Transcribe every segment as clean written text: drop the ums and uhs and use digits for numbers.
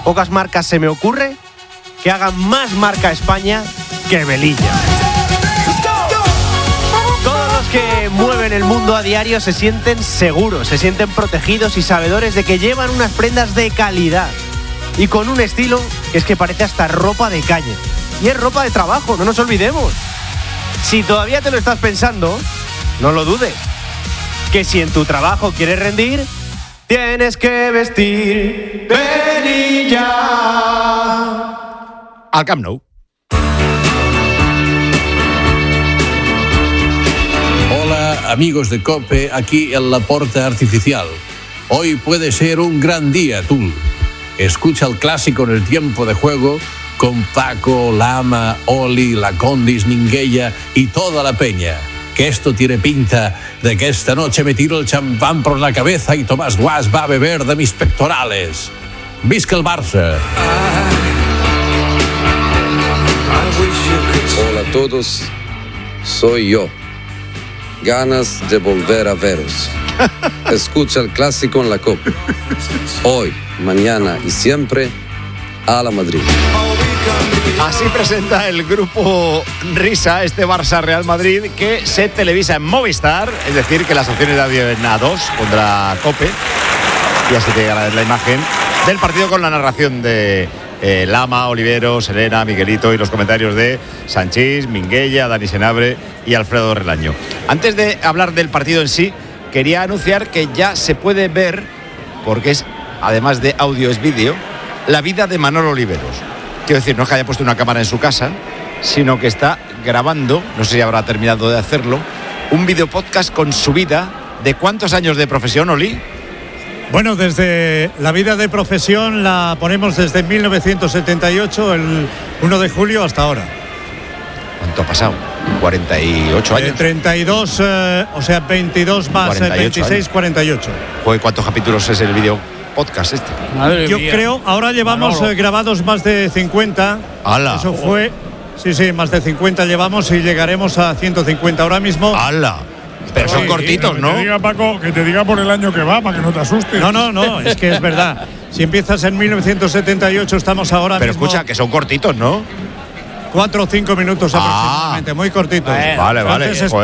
pocas marcas se me ocurre que hagan más marca España que Velilla. Todos los que mueven el mundo a diario se sienten seguros, se sienten protegidos y sabedores de que llevan unas prendas de calidad y con un estilo que es que parece hasta ropa de calle. Y es ropa de trabajo, no nos olvidemos. Si todavía te lo estás pensando, no lo dudes. Que si en tu trabajo quieres rendir, tienes que vestir Velilla. Al Camp Nou. Hola amigos de COPE, aquí en la Porta Artificial. Hoy puede ser un gran día, tú. Escucha el clásico en el tiempo de juego con Paco, Lama, Oli, Lacondis, Minguella y toda la peña. Que esto tiene pinta de que esta noche me tiro el champán por la cabeza y Tomás Guas va a beber de mis pectorales. ¡Visca el Barça! Hola a todos, soy yo. Ganas de volver a veros. Escucha el clásico en la Copa. Hoy, mañana y siempre, a la Madrid. Así presenta el grupo Risa este Barça Real Madrid, que se televisa en Movistar, es decir, que las opciones de audio en A2 pondrá COPE, y así te llega la imagen del partido con la narración de Lama, Oliveros, Elena, Miguelito y los comentarios de Sanchís, Minguella, Dani Senabre y Alfredo Relaño. Antes de hablar del partido en sí, quería anunciar que ya se puede ver, porque es, además de audio es vídeo, la vida de Manolo Oliveros. Quiero decir, no es que haya puesto una cámara en su casa, sino que está grabando, no sé si habrá terminado de hacerlo, un video podcast con su vida. ¿De cuántos años de profesión, Oli? Bueno, desde la vida de profesión la ponemos desde 1978, el 1 de julio hasta ahora. ¿Cuánto ha pasado? 48 años. 32, o sea, 22 más 26, años. 48. Joder, ¿cuántos capítulos es el video podcast este? Madre Yo mía. Creo, ahora llevamos grabados más de 50. ¡Hala! Eso fue, sí, más de 50 llevamos y llegaremos a 150 ahora mismo. ¡Hala! Pero son cortitos, ¿no? Que te diga, Paco, que te diga por el año que va, para que no te asustes. No, es que es verdad. Si empiezas en 1978, estamos ahora Pero mismo… Pero escucha, que son cortitos, ¿no? 4 o 5 minutos aproximadamente, muy cortitos. Vale. Entonces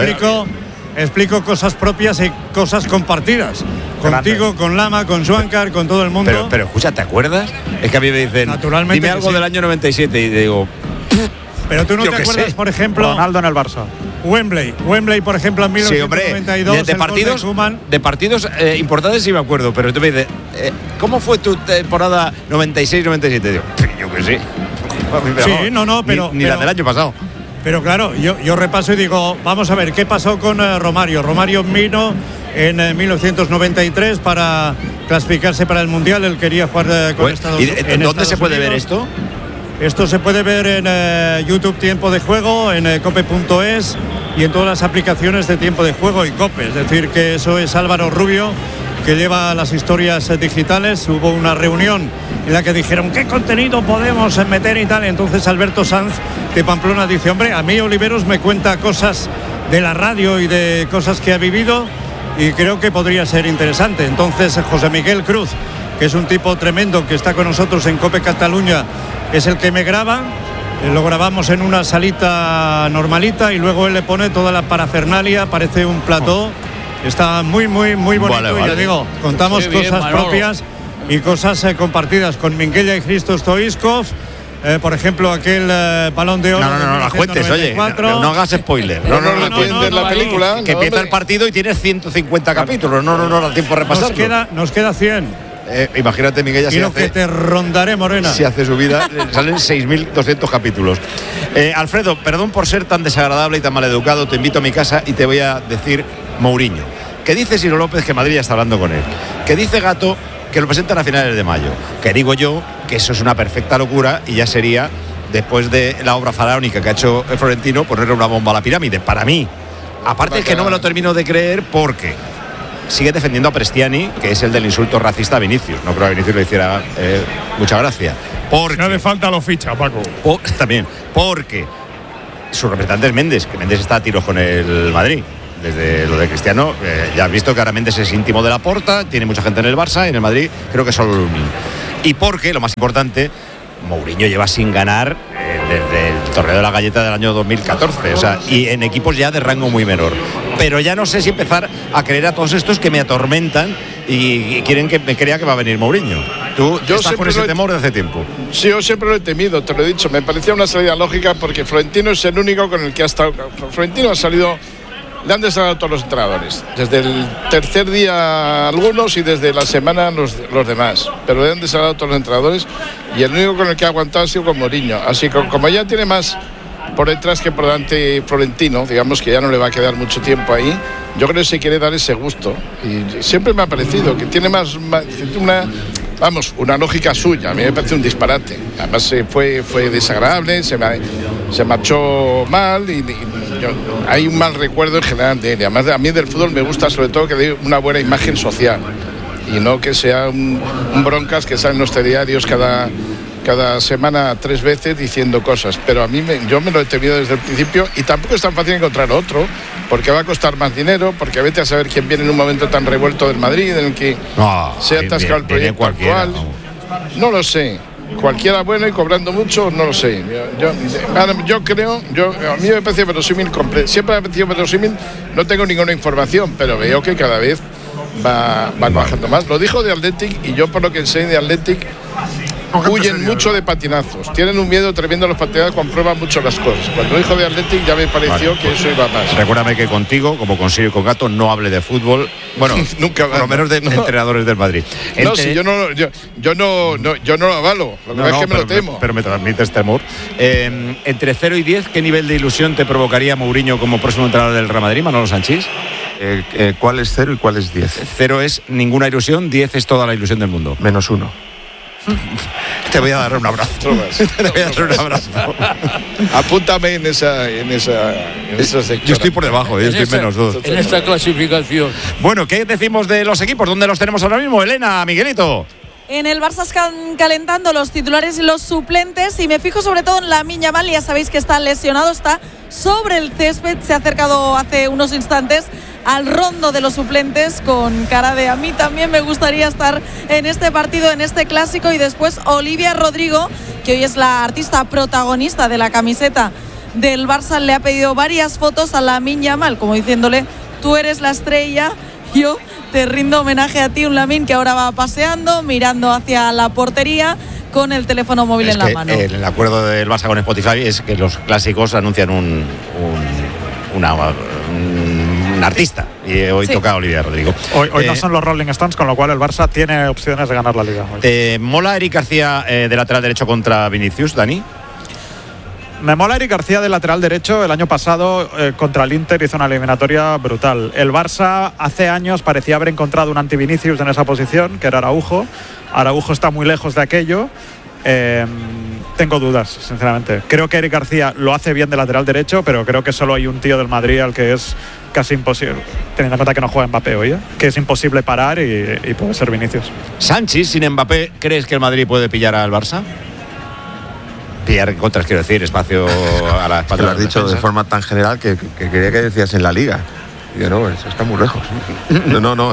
explico cosas propias y cosas compartidas. Contigo, con Lama, con Juancar, con todo el mundo. Pero escucha, ¿te acuerdas? Es que a mí me dicen, naturalmente, dime algo del año 97 y digo… Pero tú no te acuerdas, por ejemplo… Ronaldo en el Barça. Wembley, por ejemplo, en 1992. Sí, hombre, de partidos importantes sí me acuerdo, pero tú me dices, ¿cómo fue tu temporada 96-97? Digo, yo qué sé. Sí, pero… Ni la del año pasado. Pero claro, yo repaso y digo, vamos a ver, ¿qué pasó con Romario? Romario vino en 1993 para clasificarse para el Mundial, él quería jugar con Estados Unidos. ¿Y dónde se puede ver esto? Esto se puede ver en YouTube Tiempo de Juego, en cope.es y en todas las aplicaciones de Tiempo de Juego y Cope. Es decir, que eso es Álvaro Rubio, que lleva las historias digitales. Hubo una reunión en la que dijeron ¿qué contenido podemos meter y tal? Entonces Alberto Sanz de Pamplona dice, hombre, a mí Oliveros me cuenta cosas de la radio y de cosas que ha vivido y creo que podría ser interesante. Entonces José Miguel Cruz, que es un tipo tremendo que está con nosotros en Cope Cataluña, es el que me graba. Lo grabamos en una salita normalita y luego él le pone toda la parafernalia, parece un plató. Está muy bonito. Vale. Y ya digo, contamos cosas propias y cosas compartidas con Minguella y Hristo Stoichkov. Por ejemplo, aquel balón de oro. No la cuentes, oye. No hagas spoiler. No cuentes la película. Que empieza el partido y tiene 150 capítulos. No da tiempo a repasarlo. Nos queda 100. Imagínate, Minguella, si hace… que te rondaré, Morena. Si hace su vida, salen 6.200 capítulos. Alfredo, perdón por ser tan desagradable y tan maleducado. Te invito a mi casa y te voy a decir Mourinho. Que dice Ciro López que Madrid ya está hablando con él. Que dice Gato que lo presentan a finales de mayo. Que digo yo que eso es una perfecta locura y ya sería, después de la obra faraónica que ha hecho el Florentino, ponerle una bomba a la pirámide. Para mí. Aparte es que no me lo termino de creer porque sigue defendiendo a Prestiani, que es el del insulto racista a Vinicius. No creo que a Vinicius le hiciera mucha gracia. Porque… No hace falta lo ficha, Paco. También. Porque su representante es Méndez, que Méndez está a tiros con el Madrid. Desde lo de Cristiano, ya has visto que ahora Méndez es íntimo de Laporta, tiene mucha gente en el Barça, y en el Madrid creo que solo Lunin. Y porque, lo más importante, Mourinho lleva sin ganar desde el torneo de la galleta del año 2014, o sea, y en equipos ya de rango muy menor. Pero ya no sé si empezar a creer a todos estos que me atormentan y quieren que me crea que va a venir Mourinho. Tú estás con ese temor de hace tiempo. Sí, yo siempre lo he temido, te lo he dicho. Me parecía una salida lógica porque Florentino es el único con el que ha estado. Florentino ha salido. Le han desagradado todos los entrenadores. Desde el tercer día algunos y desde la semana los demás. Pero le han desagradado todos los entrenadores y el único con el que ha aguantado ha sido con Mourinho. Así que como ya tiene más por detrás que por delante Florentino, digamos que ya no le va a quedar mucho tiempo ahí, yo creo que se quiere dar ese gusto. Y siempre me ha parecido que tiene una lógica suya. A mí me parece un disparate. Además fue desagradable, se marchó mal y hay un mal recuerdo en general de él. Además, a mí del fútbol me gusta sobre todo que dé una buena imagen social y no que sea un broncas que sale en los telediarios cada semana 3 veces diciendo cosas. Pero yo me lo he temido desde el principio y tampoco es tan fácil encontrar otro, porque va a costar más dinero, porque vete a saber quién viene en un momento tan revuelto del Madrid en el que se ha atascado el proyecto actual. No lo sé. Cualquiera bueno y cobrando mucho, no lo sé. Yo creo, a mí me parece verosímil, siempre me ha parecido verosímil, no tengo ninguna información, pero veo que cada vez va bajando más. Lo dijo de Athletic y yo por lo que sé de Athletic huyen mucho de patinazos, tienen un miedo tremendo a los patinazos cuando prueban mucho las cosas. Cuando dijo de Athletic ya me pareció que eso iba más. Recuérdame que contigo, como con Sirio y con Gato, no hable de fútbol. Bueno, nunca, por lo menos de entrenadores del Madrid. No, si yo no lo avalo, lo que es que me lo temo. Pero me transmites temor. Entre 0 y 10, ¿qué nivel de ilusión te provocaría Mourinho como próximo entrenador del Real Madrid, Manolo Sanchís? ¿Cuál es 0 y cuál es 10? 0 es ninguna ilusión, 10 es toda la ilusión del mundo. -1. Te voy a dar un abrazo. Te voy a dar un abrazo. Apúntame en esa sección. Yo estoy por debajo, yo estoy -2. En esta clasificación. Bueno, ¿qué decimos de los equipos? ¿Dónde los tenemos ahora mismo? Elena, Miguelito. En el Barça están calentando los titulares y los suplentes y me fijo sobre todo en Lamine Yamal. Ya sabéis que está lesionado, está sobre el césped, se ha acercado hace unos instantes al rondo de los suplentes con cara de a mí también me gustaría estar en este partido, en este clásico. Y después Olivia Rodrigo, que hoy es la artista protagonista de la camiseta del Barça, le ha pedido varias fotos a Lamine Yamal, como diciéndole, tú eres la estrella, yo te rindo homenaje a ti, un Lamine que ahora va paseando, mirando hacia la portería con el teléfono móvil en la mano. El acuerdo del Barça con Spotify es que los clásicos anuncian un artista y hoy toca Olivia Rodrigo. Hoy no son los Rolling Stones, con lo cual el Barça tiene opciones de ganar la Liga. ¿Mola Eric García de lateral derecho contra Vinicius, Dani? Me mola Eric García de lateral derecho. El año pasado contra el Inter hizo una eliminatoria brutal. El Barça hace años parecía haber encontrado un anti-Vinicius en esa posición, que era Araujo. Araujo está muy lejos de aquello. Tengo dudas, sinceramente. Creo que Eric García lo hace bien de lateral derecho, pero creo que solo hay un tío del Madrid al que es casi imposible, teniendo en cuenta que no juega Mbappé hoy, que es imposible parar y puede ser Vinicius. Sánchez, sin Mbappé, ¿crees que el Madrid puede pillar al Barça? Pillar contras, quiero decir, espacio a la espalda. Lo has dicho de forma tan general que quería que decías en la Liga. Y yo, no, eso está muy lejos. No.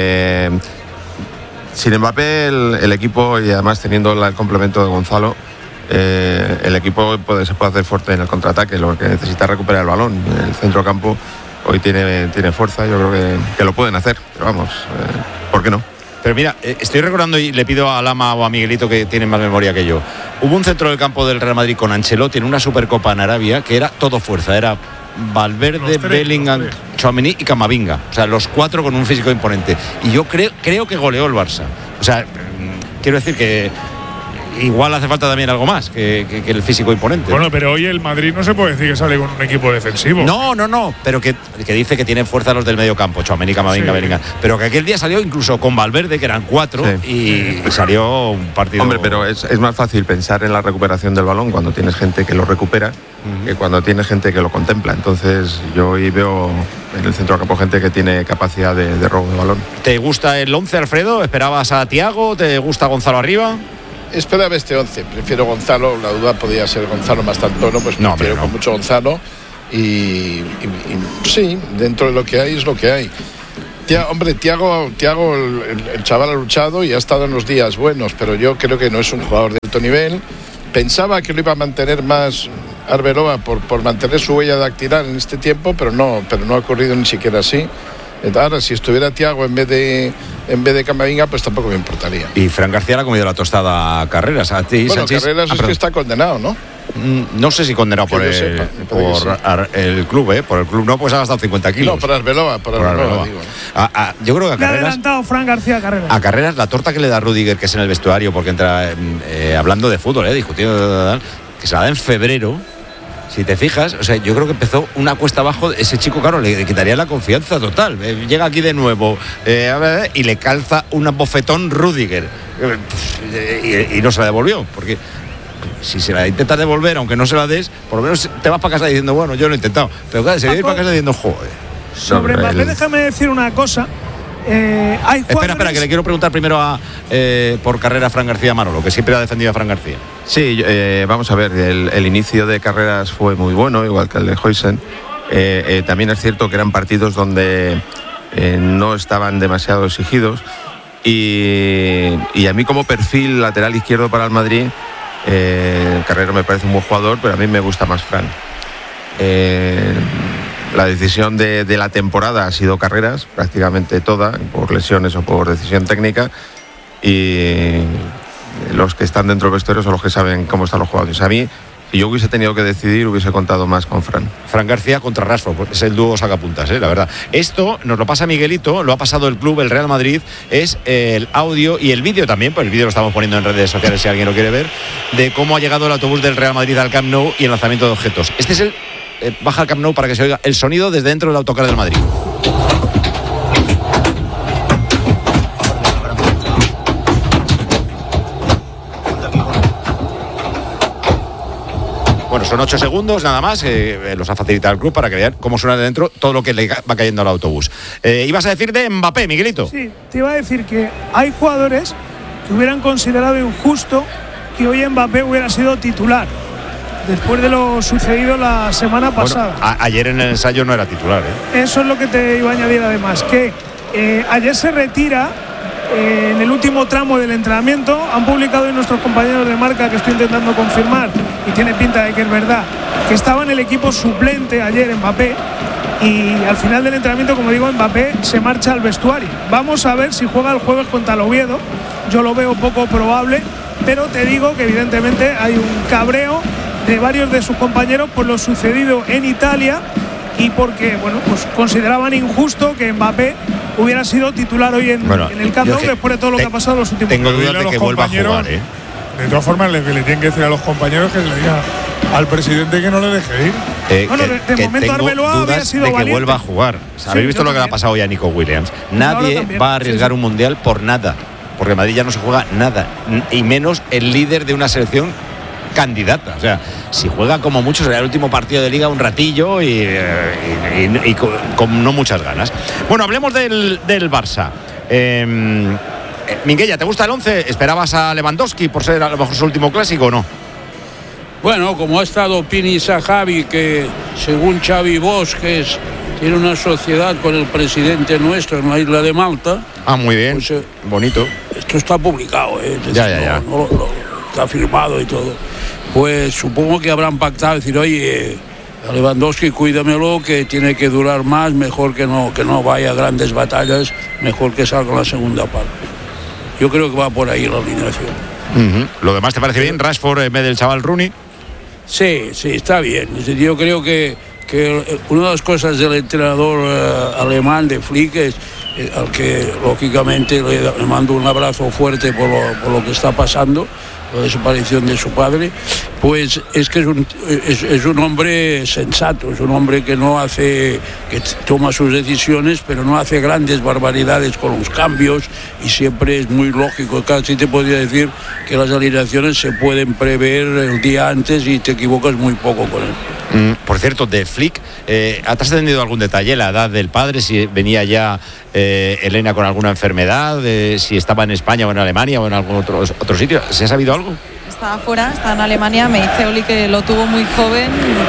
Sin Mbappé, el equipo, y además teniendo el complemento de Gonzalo, el equipo se puede hacer fuerte en el contraataque. Lo que necesita es recuperar el balón. El centrocampo hoy tiene fuerza, yo creo que lo pueden hacer. Pero vamos, ¿por qué no? Pero mira, estoy recordando y le pido a Lama o a Miguelito que tienen más memoria que yo. Hubo un centro del campo del Real Madrid con Ancelotti en una Supercopa en Arabia que era todo fuerza, era Valverde, Bellingham, Tchouaméni y Camavinga. O sea, los 4 con un físico imponente. Y yo creo que goleó el Barça. O sea, quiero decir que igual hace falta también algo más que el físico imponente. Bueno, pero hoy el Madrid no se puede decir que sale con un equipo defensivo. No, pero que dice que tienen fuerza los del medio campo, Tchouaméni, Camavinga, Bellingham. Pero que aquel día salió incluso con Valverde, que eran 4, y salió un partido. Hombre, pero es más fácil pensar en la recuperación del balón cuando tienes gente que lo recupera que cuando tienes gente que lo contempla. Entonces yo hoy veo en el centro del campo gente que tiene capacidad de robo de balón. ¿Te gusta el 11, Alfredo? ¿Esperabas a Thiago? ¿Te gusta Gonzalo arriba? Esperaba este 11, prefiero Gonzalo, la duda podía ser Gonzalo más tantono, pues prefiero con mucho Gonzalo y sí, dentro de lo que hay es lo que hay. Thiago, el chaval ha luchado y ha estado en los días buenos, pero yo creo que no es un jugador de alto nivel. Pensaba que lo iba a mantener más Arbeloa por mantener su huella dactilar en este tiempo, pero no ha ocurrido ni siquiera así. Ahora, si estuviera Thiago en vez de Camavinga, pues tampoco me importaría. Y Fran García le ha comido la tostada a Carreras. A ti, bueno, Sánchez, Carreras es que está condenado, ¿no? No sé si condenado por el club, ¿eh? Por el club no, pues ha gastado 50 kilos. No, por Arbeloa, digo. Yo creo que a Carreras... Le ha adelantado Fran García a Carreras. A Carreras, la torta que le da Rudiger, que es en el vestuario, porque entra hablando de fútbol, discutiendo, que se la da en febrero. Si te fijas, o sea, yo creo que empezó una cuesta abajo. Ese chico, claro, le quitaría la confianza total. Llega aquí de nuevo y le calza un bofetón Rudiger. Y no se la devolvió, porque si se la intentas devolver, aunque no se la des, por lo menos te vas para casa diciendo, bueno, yo lo he intentado. Pero claro, se va a ir para casa diciendo, joder. Sobre Mbappé, déjame decir una cosa. Espera, que le quiero preguntar primero por Carrera a Fran García Manolo, que siempre ha defendido a Fran García. Sí, vamos a ver, el inicio de Carreras fue muy bueno, igual que el de Huijsen. También es cierto que eran partidos donde no estaban demasiado exigidos y a mí como perfil lateral izquierdo para el Madrid, Carrera me parece un buen jugador, pero a mí me gusta más Fran. La decisión de la temporada ha sido Carreras, prácticamente toda, por lesiones o por decisión técnica, y los que están dentro del vestuario son los que saben cómo están los jugadores. A mí, si yo hubiese tenido que decidir, hubiese contado más con Fran. Fran García contra Rashford, es el dúo sacapuntas, la verdad. Esto nos lo pasa Miguelito, lo ha pasado el club, el Real Madrid, es el audio y el vídeo también, pues el vídeo lo estamos poniendo en redes sociales si alguien lo quiere ver, de cómo ha llegado el autobús del Real Madrid al Camp Nou y el lanzamiento de objetos. Este es baja al Camp Nou para que se oiga el sonido desde dentro del autocar del Madrid. Bueno, son 8 segundos nada más, los ha facilitado el club para que vean cómo suena de dentro todo lo que le va cayendo al autobús. Ibas a decir de Mbappé, Miguelito. Sí, te iba a decir que hay jugadores que hubieran considerado injusto que hoy Mbappé hubiera sido titular, después de lo sucedido la semana pasada. Bueno, ayer en el ensayo no era titular, Eso es lo que te iba a añadir además, que ayer se retira en el último tramo del entrenamiento. Han publicado hoy nuestros compañeros de Marca, que estoy intentando confirmar, y tiene pinta de que es verdad, que estaba en el equipo suplente ayer Mbappé, y al final del entrenamiento, como digo, Mbappé se marcha al vestuario. Vamos a ver si juega el jueves contra el Oviedo. Yo lo veo poco probable, pero te digo que evidentemente hay un cabreo de varios de sus compañeros por lo sucedido en Italia y porque, bueno, pues consideraban injusto que Mbappé hubiera sido titular hoy en el Camp Nou después de todo lo que ha pasado en los últimos años. Tengo dudas de que vuelva a jugar, De todas formas, le tienen que decir a los compañeros que le diga al presidente que no le deje ir. Bueno, de momento Arbeloa había sido valiente. Que vuelva a jugar. ¿Habéis visto lo que le ha pasado hoy a Nico Williams? Nadie va a arriesgar un mundial por nada, porque en Madrid ya no se juega nada, y menos el líder de una selección candidata. O sea, si juega como mucho será el último partido de liga un ratillo y con no muchas ganas. Bueno, hablemos del Barça. Minguella, ¿te gusta el 11? ¿Esperabas a Lewandowski por ser a lo mejor su último clásico o no? Bueno, como ha estado Pini Zahavi, que según Xavi Bosques tiene una sociedad con el presidente nuestro en la isla de Malta. Ah, muy bien, pues, bonito. Esto está publicado, Ya. Está firmado y todo. Pues supongo que habrán pactado, decir, oye, a Lewandowski cuídamelo, que tiene que durar más, mejor que no vaya a grandes batallas, mejor que salga en la segunda parte. Yo creo que va por ahí la alineación. ¿Lo demás te parece bien? ¿Rashford en vez del chaval Rooney? Sí, está bien. Yo creo que una de las cosas del entrenador alemán de Flick es al que lógicamente le mando un abrazo fuerte por lo que está pasando, la desaparición de su padre, pues es que es un hombre sensato, es un hombre que toma sus decisiones, pero no hace grandes barbaridades con los cambios, y siempre es muy lógico. Casi te podría decir que las alineaciones se pueden prever el día antes y te equivocas muy poco con él. Por cierto, de Flick, ¿ha trascendido algún detalle? La edad del padre, si venía ya Elena con alguna enfermedad, si estaba en España o en Alemania o en algún otro sitio. ¿Se ha sabido algo? está afuera, está en Alemania. Me dice Oli que lo tuvo muy joven,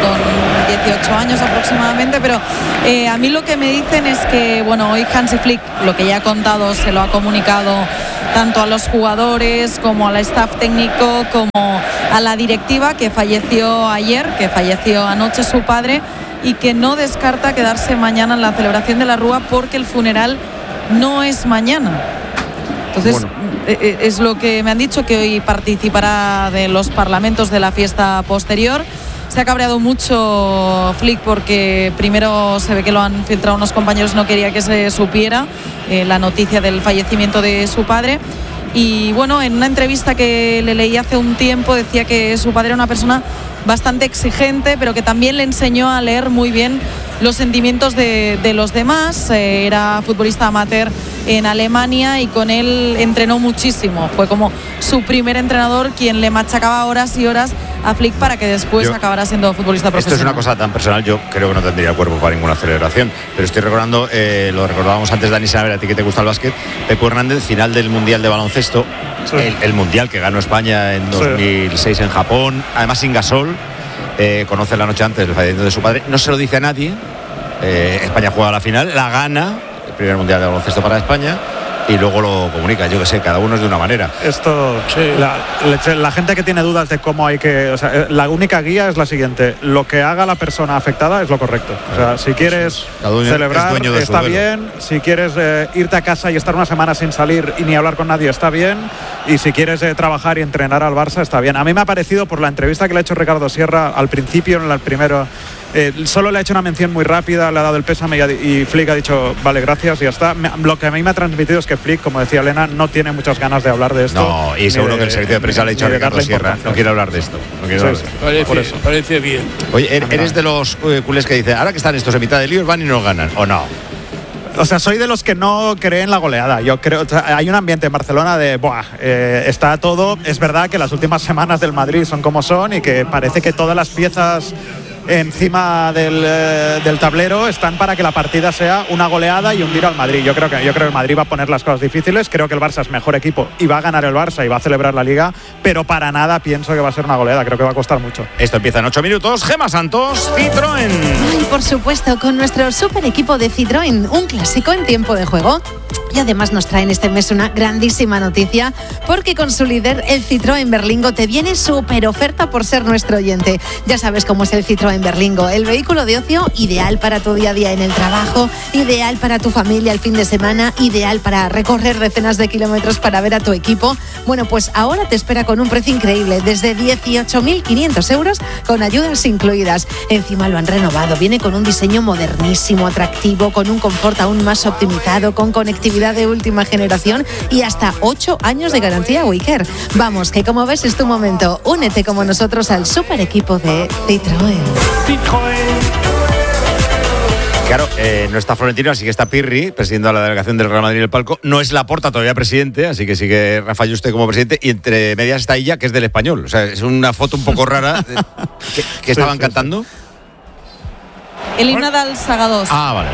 con 18 años aproximadamente, pero a mí lo que me dicen es que, bueno, hoy Hansi Flick, lo que ya ha contado, se lo ha comunicado tanto a los jugadores como al staff técnico como a la directiva, que falleció ayer, que falleció anoche su padre, y que no descarta quedarse mañana en la celebración de la Rúa porque el funeral no es mañana. Entonces, es lo que me han dicho, que hoy participará de los parlamentos de la fiesta posterior. Se ha cabreado mucho Flick porque primero se ve que lo han filtrado unos compañeros, no quería que se supiera la noticia del fallecimiento de su padre. Y bueno, en una entrevista que le leí hace un tiempo decía que su padre era una persona bastante exigente, pero que también le enseñó a leer muy bien los sentimientos de los demás. Era futbolista amateur en Alemania y con él entrenó muchísimo. Fue como su primer entrenador quien le machacaba horas y horas a Flick para que después acabara siendo futbolista profesional. Esto es una cosa tan personal, yo creo que no tendría cuerpo para ninguna celebración, pero estoy recordando, lo recordábamos antes, Dani Saber, a ti que te gusta el básquet, Pepo Hernández, final del Mundial de baloncesto, sí. el Mundial que ganó España en 2006 en Japón, además sin Gasol, conoce la noche antes del fallecimiento de su padre, no se lo dice a nadie, España juega la final, la gana, el primer Mundial de baloncesto para España, y luego lo comunica. Yo que sé, cada uno es de una manera. Esto, sí. La gente que tiene dudas de cómo hay que, o sea, la única guía es la siguiente: lo que haga la persona afectada es lo correcto. O sea, si quieres celebrar, está bien. Si quieres irte a casa y estar una semana sin salir y ni hablar con nadie, está bien. Y si quieres trabajar y entrenar al Barça, está bien. A mí me ha parecido, por la entrevista que le ha hecho Ricardo Sierra al principio, en el primero, solo le ha hecho una mención muy rápida, le ha dado el pésame y Flick ha dicho vale, gracias, y ya está. Lo que a mí me ha transmitido es que Flick, como decía Elena, no tiene muchas ganas de hablar de esto. No, y seguro que el servicio de prensa le ha dicho a Ricardo Sierra, no quiere hablar de esto. No quiere hablar de esto. Parece bien. Oye, ¿eres de los culés que dicen, ahora que están estos en mitad de líos, van y no ganan, o no? O sea, soy de los que no creen la goleada. Yo creo, o sea, hay un ambiente en Barcelona de, está todo. Es verdad que las últimas semanas del Madrid son como son y que parece que todas las piezas encima del tablero están para que la partida sea una goleada y hundir al Madrid. Yo creo que el Madrid va a poner las cosas difíciles. Creo que el Barça es mejor equipo y va a ganar el Barça y va a celebrar la Liga, pero para nada pienso que va a ser una goleada. Creo que va a costar mucho. Esto empieza en 8 minutos. Gemma Santos, Citroën. Ay, por supuesto, con nuestro super equipo de Citroën, un clásico en tiempo de juego. Y además nos traen este mes una grandísima noticia, porque con su líder, el Citroën Berlingo, te viene súper oferta por ser nuestro oyente. Ya sabes cómo es el Citroën Berlingo, el vehículo de ocio ideal para tu día a día en el trabajo, ideal para tu familia el fin de semana, ideal para recorrer decenas de kilómetros para ver a tu equipo. Bueno, pues ahora te espera con un precio increíble, desde 18.500 euros con ayudas incluidas. Encima lo han renovado, viene con un diseño modernísimo, atractivo, con un confort aún más optimizado, con conectividad de última generación y hasta 8 años de garantía Wicker. Vamos, que como ves es tu momento. Únete como nosotros al super equipo de Citroën. Claro, no está Florentino, así que está Pirri, presidiendo a la delegación del Real Madrid en el palco. No es Laporta todavía presidente, así que sigue Rafa Yuste como presidente. Y entre medias está ella, que es del Español. O sea, es una foto un poco rara. ¿Qué estaban cantando? El himno del Saga 2. Ah, vale.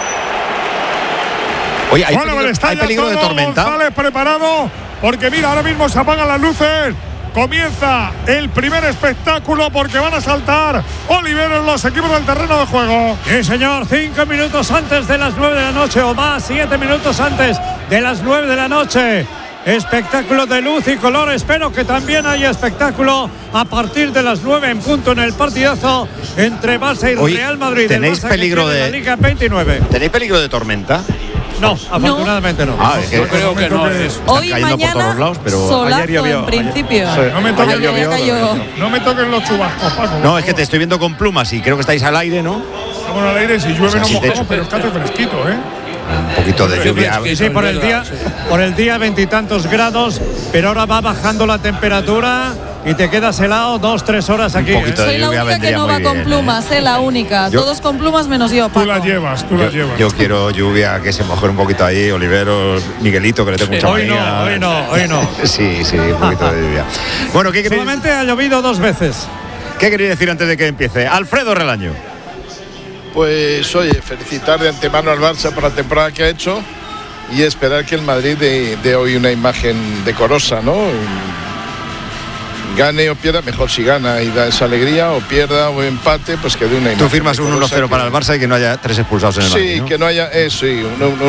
Oye, ¿hay peligro de tormenta? González preparado, porque mira, ahora mismo se apagan las luces. Comienza el primer espectáculo porque van a saltar Oliveros los equipos del terreno de juego. Sí, señor, 5 minutos antes de las 9 de la noche o más, 7 minutos antes de las 9 de la noche. Espectáculo de luz y color. Espero que también haya espectáculo a partir de las 9 en punto en el partidazo entre Barça y Real Madrid. ¿Tenéis peligro de la Liga 29? ¿Tenéis peligro de tormenta? No, afortunadamente no. Yo creo que no. Hoy y mañana por todos lados, pero solazo ayer llovió, en principio. Sí. No me toquen los chubascos, Paco. No, es que te estoy viendo con plumas y creo que estáis al aire, ¿no? Estamos al aire, si llueve no mojamos, pero es que hace fresquito, ¿eh? Un poquito de lluvia. Sí, por el día 20 y tantos grados, pero ahora va bajando la temperatura y te quedas helado 2-3 horas aquí. Soy la única que no va con plumas, la única. Todos con plumas menos yo, Paco. Tú las llevas. Yo quiero lluvia, que se moje un poquito ahí, Oliveros, Miguelito, que le tengo mucha manía. Hoy no. Sí, un poquito de lluvia. Bueno, ¿qué queréis? Solamente ha llovido 2 veces. ¿Qué queréis decir antes de que empiece? Alfredo Relaño. Pues oye, felicitar de antemano al Barça por la temporada que ha hecho y esperar que el Madrid dé hoy una imagen decorosa, ¿no? gane o pierda, mejor si gana y da esa alegría, o pierda o empate, pues que dé una imagen. Tú firmas un 1-0 para el Barça y que no haya 3 expulsados en el Madrid, Sí, ¿no? que no haya eso, sí,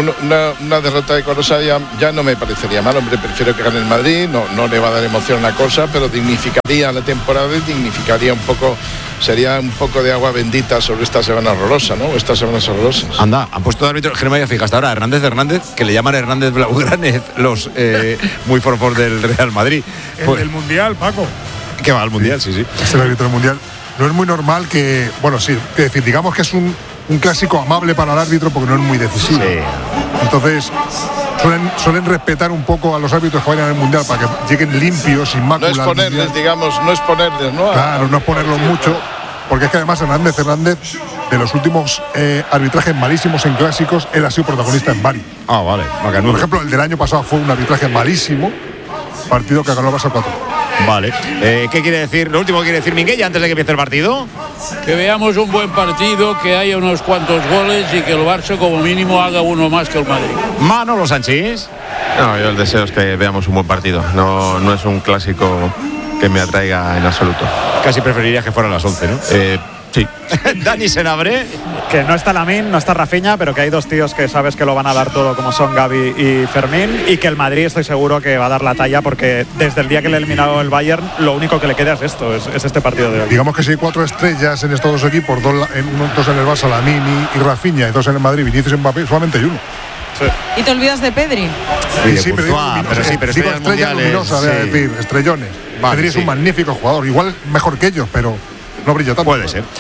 una derrota decorosa ya no me parecería mal. Hombre, prefiero que gane el Madrid, no le va a dar emoción a la cosa, pero dignificaría la temporada y dignificaría un poco, sería un poco de agua bendita sobre esta semana horrorosa, ¿no? Estas semanas horrorosas. Anda, han puesto de árbitro, que no me había fijado hasta ahora, Hernández, que le llaman Hernández Blaugranes, los muy forfos del Real Madrid. El del Mundial, Paco. Que va al Mundial, sí. Es el árbitro del Mundial. No es muy normal que, bueno, sí, que decir, digamos que es un clásico amable para el árbitro porque no es muy decisivo. Sí. Entonces, suelen respetar un poco a los árbitros que vayan al Mundial para que lleguen limpios, sin máculas. No es ponerles, digamos, no es ponerles, ¿no? Claro, no es ponerlos mucho, porque es que además Hernández, de los últimos arbitrajes malísimos en clásicos, él ha sido protagonista en varios. Ah, vale. Por ejemplo, el del año pasado fue un arbitraje malísimo, partido que ganó el Barça 4. Vale. ¿Qué quiere decir? Lo último que quiere decir Minguella antes de que empiece el partido. Que veamos un buen partido, que haya unos cuantos goles y que el Barça como mínimo haga uno más que el Madrid. Manolo Sanchís. No, yo el deseo es que veamos un buen partido. No es un clásico que me atraiga en absoluto. Casi preferirías que fueran las 11, ¿no? Sí. Dani Senabre. Que no está Lamine, no está Rafinha, pero que hay dos tíos que sabes que lo van a dar todo, como son Gavi y Fermín, y que el Madrid estoy seguro que va a dar la talla, porque desde el día que le ha eliminado el Bayern, lo único que le queda es esto, es este partido de hoy. Digamos que si hay 4 estrellas en estos dos equipos, dos en el Barça, Lamine y Rafinha, y 2 en el Madrid, Vinicius y Mbappé, solamente hay uno. Sí. Y te olvidas de Pedri. Sí, pero digo estrellas luminosas, voy a decir, estrellones. Vale, Pedri es un magnífico jugador, igual mejor que ellos, pero no brilla tanto. Puede ser.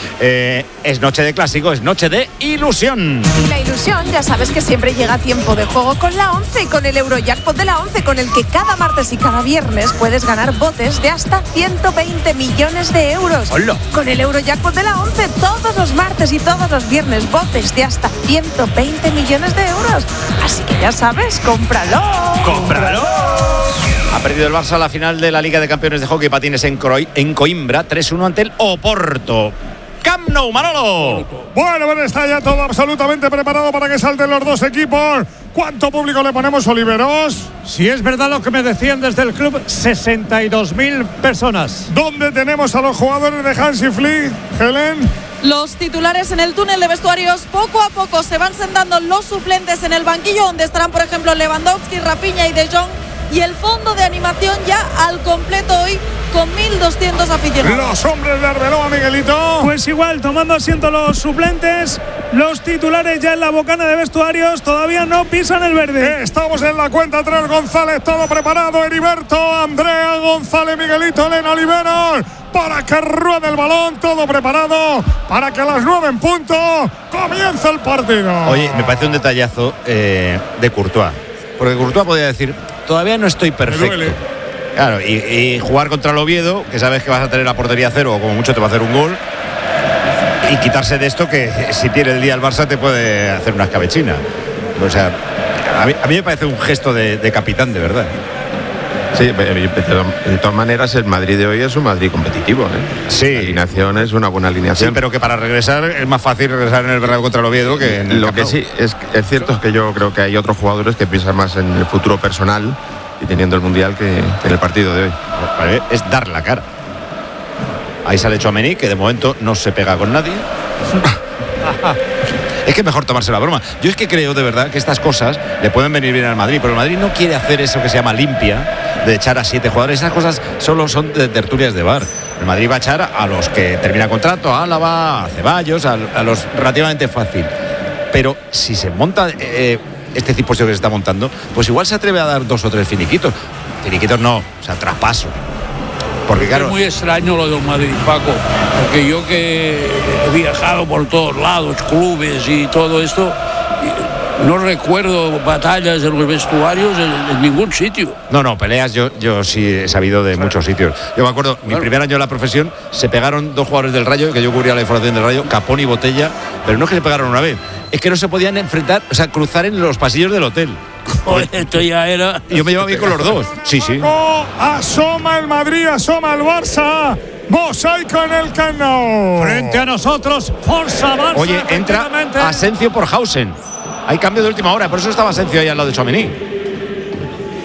Es noche de clásico, es noche de ilusión. Y la ilusión, ya sabes que siempre llega a tiempo de juego con la 11 y con el Eurojackpot de la 11, con el que cada martes y cada viernes puedes ganar botes de hasta 120 millones de euros. ¡Hola! Con el Eurojackpot de la 11, todos los martes y todos los viernes, botes de hasta 120 millones de euros. Así que ya sabes, cómpralo. ¡Cómpralo! Ha perdido el Barça la final de la Liga de Campeones de Hockey Patines en Coimbra, 3-1 ante el Oporto. Camp Nou, Manolo. Bueno, está ya todo absolutamente preparado para que salten los dos equipos. ¿Cuánto público le ponemos, Oliveros? Si es verdad lo que me decían desde el club, 62.000 personas. ¿Dónde tenemos a los jugadores de Hansi Flick, Helen? Los titulares en el túnel de vestuarios. Poco a poco se van sentando los suplentes en el banquillo, donde estarán, por ejemplo, Lewandowski, Rafinha y De Jong. Y el fondo de animación ya al completo hoy, con 1.200 aficionados. Los hombres de Arbeloa, Miguelito. Pues igual, tomando asiento los suplentes, los titulares ya en la bocana de vestuarios todavía no pisan el verde. Estamos en la cuenta 3, González, todo preparado, Heriberto, Andrea, González, Miguelito, Elena, Oliveros, para que ruede el balón, todo preparado, para que a las 9 en punto comience el partido. Oye, me parece un detallazo de Courtois, porque Courtois podría decir, todavía no estoy perfecto. Claro, y jugar contra el Oviedo, que sabes que vas a tener la portería cero o como mucho te va a hacer un gol, y quitarse de esto que si tiene el día el Barça te puede hacer una escabechina. O sea, a mí me parece un gesto de capitán, de verdad. Sí, de todas maneras el Madrid de hoy es un Madrid competitivo, ¿eh? Sí. La alineación es una buena alineación. Sí, pero que para regresar es más fácil regresar en el Bernabéu contra el Oviedo que en el Lo Camp que Nou. sí es cierto es que yo creo que hay otros jugadores que piensan más en el futuro personal y teniendo el Mundial que en el partido de hoy. Vale, es dar la cara. Ahí sale Tchouaméni, que de momento no se pega con nadie. Es que es mejor tomarse la broma. Yo es que creo de verdad que estas cosas le pueden venir bien al Madrid, pero el Madrid no quiere hacer eso que se llama limpia, de echar a 7 jugadores. Esas cosas solo son de tertulias de bar. El Madrid va a echar a los que termina contrato, a Álava, a Ceballos, a los relativamente fácil. Pero si se monta este tipo que se está montando, pues igual se atreve a dar 2 o 3 finiquitos. Finiquitos no, o sea, traspaso. Porque claro, es muy extraño lo del Madrid, Paco, porque yo que he viajado por todos lados, clubes y todo esto, no recuerdo batallas en los vestuarios en ningún sitio. No, peleas yo sí he sabido de muchos sitios. Yo me acuerdo, mi primer año en la profesión, se pegaron 2 jugadores del Rayo, que yo cubría la información del Rayo, Capón y Botella, pero no es que se pegaron una vez, es que no se podían enfrentar, o sea, cruzar en los pasillos del hotel. Joder, esto ya era. Y yo me llevaba bien con los dos. Sí. Asoma el Madrid, asoma el Barça. Mosaico en el Camp Nou. Frente a nosotros, Forza Barça. Oye, entra Asencio por Hausen. Hay cambio de última hora, por eso estaba Asencio ahí al lado de Tchouaméni.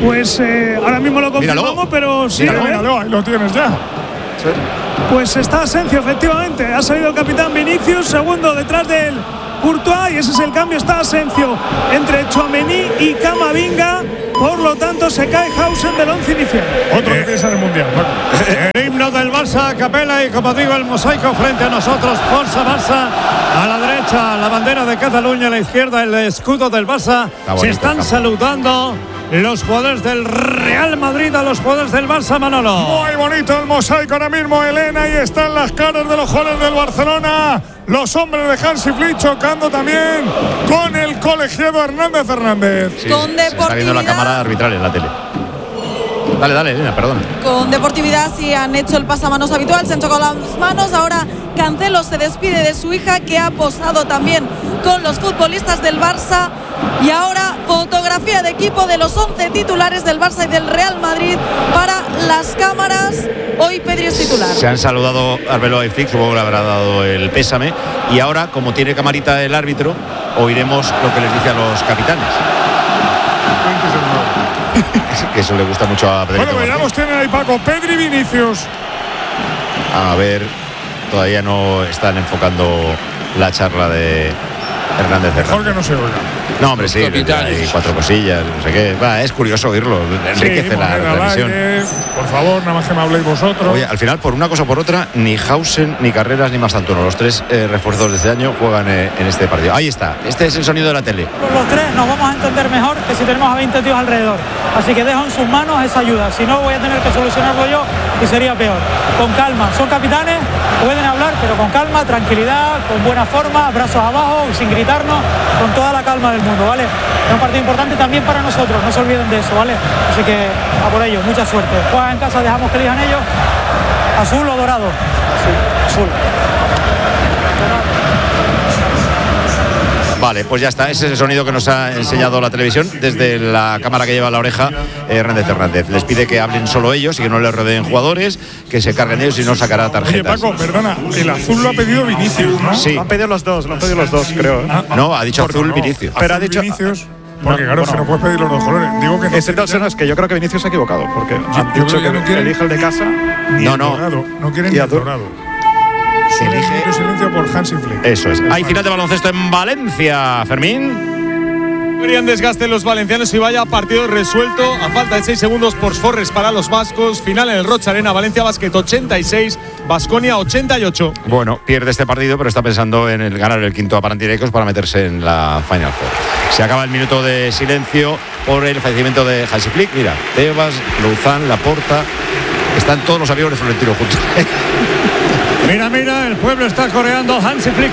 Pues ahora mismo lo confirmamos, pero sí. Míralo, ahí lo tienes ya. Sí. Pues está Asensio, efectivamente. Ha salido el capitán Vinicius, segundo detrás del Courtois, y ese es el cambio. Está Asensio entre Tchouaméni y Camavinga. Por lo tanto, se cae Hausen del 11 inicial. Otro que piensa en el Mundial. El himno del Barça a capela y, como digo, el mosaico frente a nosotros. Forza Barça. A la derecha, la bandera de Cataluña. A la izquierda, el escudo del Barça. Se están saludando los jugadores del Real Madrid a los jugadores del Barça, Manolo. Muy bonito el mosaico ahora mismo, Elena, y están las caras de los jugadores del Barcelona. Los hombres de Hansi Flick chocando también con el colegiado Hernández Hernández. Sí, se está viendo la cámara arbitral en la tele. Dale, Elena, perdona. Con deportividad sí han hecho el pasamanos habitual, se han chocado las manos. Ahora Cancelo se despide de su hija, que ha posado también con los futbolistas del Barça. Y ahora fotografía de equipo de los 11 titulares del Barça y del Real Madrid para las cámaras. Hoy Pedri es titular. Se han saludado Arbeloa y Flick, supongo que le habrá dado el pésame. Y ahora, como tiene camarita el árbitro, oiremos lo que les dice a los capitanes. Que eso le gusta mucho a Pedri. Bueno, veamos, tienen ahí Paco, Pedri, Vinicius. A ver, todavía no están enfocando la charla de Hernández. Mejor que no se oiga. No, hombre, sí, hay 4 cosillas, no sé qué. Es curioso oírlo, enriquece la transmisión. Por favor, nada más que me habléis vosotros. Oye, al final, por una cosa o por otra, ni Hausen, ni Carreras, ni Mastantuono, los 3 refuerzos de este año, juegan en este partido. Ahí está, este es el sonido de la tele. Los 3 nos vamos a entender mejor que si tenemos a 20 tíos alrededor. Así que dejo en sus manos esa ayuda. Si no, voy a tener que solucionarlo yo y sería peor. Con calma, son capitanes, pueden hablar, pero con calma, tranquilidad, con buena forma, brazos abajo, sin gritarnos, con toda la calma del mundo, ¿vale? Es un partido importante también para nosotros, no se olviden de eso, ¿vale? Así que a por ellos, mucha suerte. Juegan en casa, dejamos que elijan ellos. ¿Azul o dorado? Azul. Vale, pues ya está. Ese es el sonido que nos ha enseñado la televisión desde la cámara que lleva a la oreja Hernández. Les pide que hablen solo ellos y que no les rodeen jugadores, que se carguen ellos y no sacará tarjetas. Oye, Paco, perdona, el azul lo ha pedido Vinicius, ¿no? Sí. Lo han pedido los dos, creo. No, ha dicho azul Vinicius. Pero ha dicho Vinicius. Porque claro, si no puedes pedir los dos colores. Digo que no, es que yo creo que Vinicius se ha equivocado, porque han dicho que no elige el de casa. No quieren ni el dorado. Se elige silencio por Hansi Flick. Eso es. Hay final de baloncesto en Valencia, Fermín. Querían desgaste los valencianos y vaya partido resuelto. A falta de 6 segundos por Forres para los vascos. Final en el Rocha Arena. Valencia Basket 86, Baskonia 88. Bueno, pierde este partido, pero está pensando en el ganar el quinto a Panathinaikos para meterse en la Final Four. Se acaba el minuto de silencio por el fallecimiento de Hansi Flick. Mira, Tebas, Louzán, Laporta. Están todos los aviones de Florentino juntos. Mira, el pueblo está coreando Hansi Flick.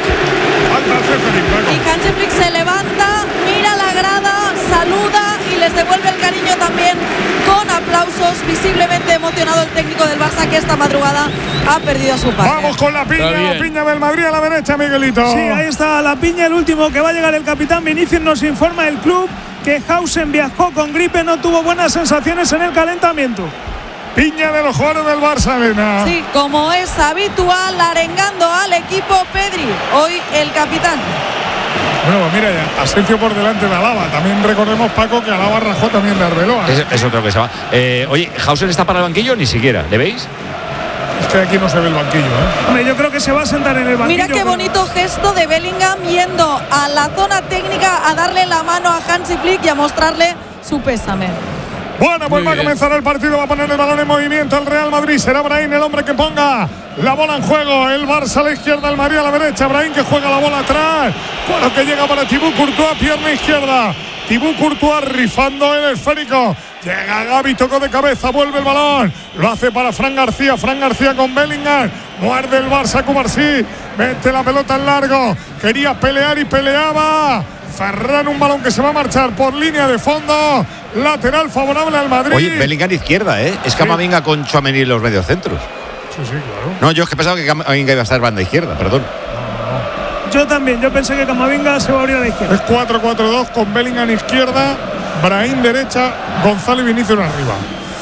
Y Hansi Flick se levanta, mira la grada, saluda y les devuelve el cariño también con aplausos. Visiblemente emocionado el técnico del Barça, que esta madrugada ha perdido a su padre. Vamos con la piña del Madrid a la derecha, Miguelito. Sí, ahí está la piña, el último que va a llegar el capitán Vinicius. Nos informa el club que Hausen viajó con gripe, no tuvo buenas sensaciones en el calentamiento. Piña de los jugadores del Barça, Elena. Sí, como es habitual, arengando al equipo Pedri, hoy el capitán. Bueno, pues mira ya, Asensio por delante de Alaba. También recordemos, Paco, que Alaba rajó también de Arbeloa. Es otro que se va. Oye, ¿Hausen está para el banquillo? Ni siquiera, ¿le veis? Es que aquí no se ve el banquillo, ¿eh? Hombre, yo creo que se va a sentar en el banquillo. Mira qué bonito gesto de Bellingham yendo a la zona técnica a darle la mano a Hansi Flick y a mostrarle su pésame. Bueno, pues va a comenzar el partido, va a poner el balón en movimiento el Real Madrid. Será Brahim el hombre que ponga la bola en juego. El Barça a la izquierda, el Madrid a la derecha. Brahim que juega la bola atrás. Bueno, que llega para Thibaut Courtois, pierna izquierda. Thibaut Courtois rifando el esférico. Llega Gavi, tocó de cabeza, vuelve el balón. Lo hace para Fran García. Fran García con Bellingham. Muerde el Barça, Cubarsí. Mete la pelota en largo. Quería pelear y peleaba. Ferran, un balón que se va a marchar por línea de fondo. Lateral favorable al Madrid. Oye, Bellingham izquierda, ¿eh? Es Camavinga con Tchouaméni en los mediocentros. Sí, claro. No, yo es que pensaba que Camavinga iba a estar banda izquierda, perdón. Yo también, yo pensé que Camavinga se va a abrir a la izquierda. Es 4-4-2 con Bellingham izquierda, Brahim derecha, Gonzalo y Vinicius arriba.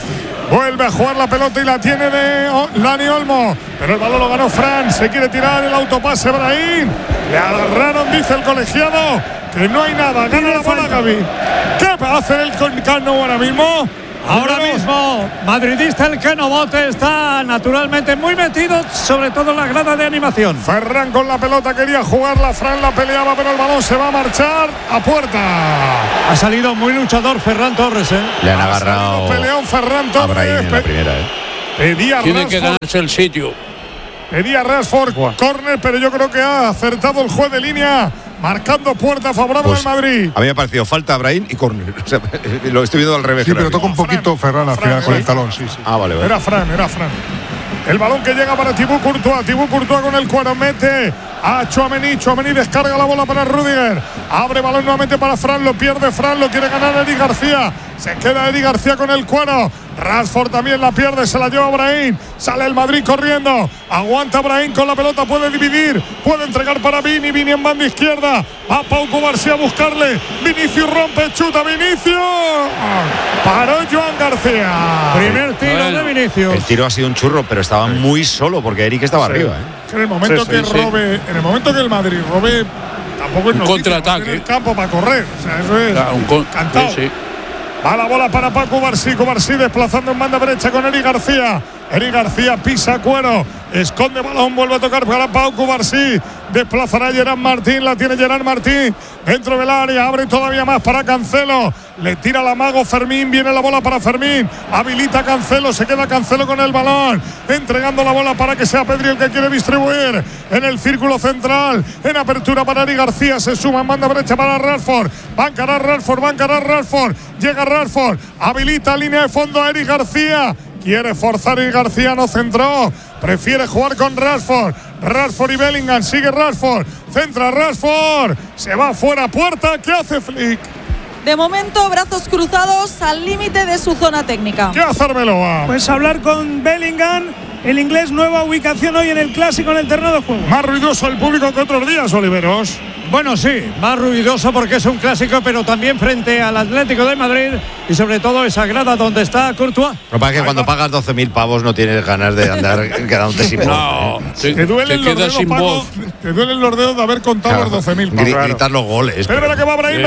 Vuelve a jugar la pelota y la tiene de Dani Olmo. Pero el balón lo ganó Fran. Se quiere tirar el autopase Brahim. Le agarraron, dice el colegiado, que no hay nada. Gana la bola Gavi. ¿Qué va a hacer el Camp Nou ahora mismo? Ahora mismo, madridista el Keno Bote está naturalmente muy metido, sobre todo en la grada de animación. Ferran con la pelota quería jugarla, Fran la peleaba, pero el balón se va a marchar a puerta. Ha salido muy luchador Ferran Torres, ¿eh? Le han agarrado peleón Ferran Torres. a Brahim en la primera, Pedía Tiene Rashford, que ganarse el sitio. pedía Rashford córner, pero yo creo que ha acertado el juez de línea, marcando puerta favorable al Madrid. A mí me ha parecido falta a Brahim y córner. O sea, lo estoy viendo al revés. Sí, pero toca un poquito Ferran al final con el talón, sí. Ah, vale. Era Fran. El balón que llega para Thibaut Courtois con el cuero, mete a Tchouaméni descarga la bola para Rüdiger, abre balón nuevamente para Fran, lo pierde Fran, lo quiere ganar Eric García, se queda Eric García con el cuero, Rashford también la pierde, se la lleva Brahim, sale el Madrid corriendo, aguanta Brahim con la pelota, puede dividir, puede entregar para Vini en banda izquierda, a Pau Cubarsí a buscarle, Vinicius rompe, chuta Vinicius, paró Joan García. Primer tiro de Vinicius. El tiro ha sido un churro, pero estaba muy solo porque Eric estaba arriba. En el momento en el momento que el Madrid robe, tampoco es un contraataque. el campo para correr. O sea, eso es cantado. Sí. Va la bola para Paco Cubarsí desplazando en banda derecha con Eric García. Eric García pisa cuero, esconde balón, vuelve a tocar para Pau Cubarsí. Desplazará Gerard Martín, la tiene Gerard Martín dentro del área, abre todavía más para Cancelo. Le tira la mago Fermín, viene la bola para Fermín, habilita Cancelo, se queda Cancelo con el balón, entregando la bola para que sea Pedri el que quiere distribuir en el círculo central, en apertura para Eric García, se suma en banda derecha para Rashford, va a encarar Rashford, llega Rashford, habilita línea de fondo a Eric García. Quiere forzar Eric García, no centró. Prefiere jugar con Rashford y Bellingham. Sigue Rashford. Centra Rashford. Se va fuera puerta. ¿Qué hace Flick? De momento, brazos cruzados al límite de su zona técnica. ¿Qué hace Arbeloa? Pues hablar con Bellingham. El inglés, nueva ubicación hoy en el Clásico en el terreno de juego. Más ruidoso el público que otros días, Oliveros. Bueno, sí, más ruidoso porque es un clásico, pero también frente al Atlético de Madrid y sobre todo esa grada donde está Courtois. Lo que pasa es que cuando pagas 12.000 pavos no tienes ganas de andar quedándote sin voz. No, te duelen los dedos, sin voz. Te duelen los dedos de haber contado los 12.000 pavos. Gritar los goles. Pero que va Brahim,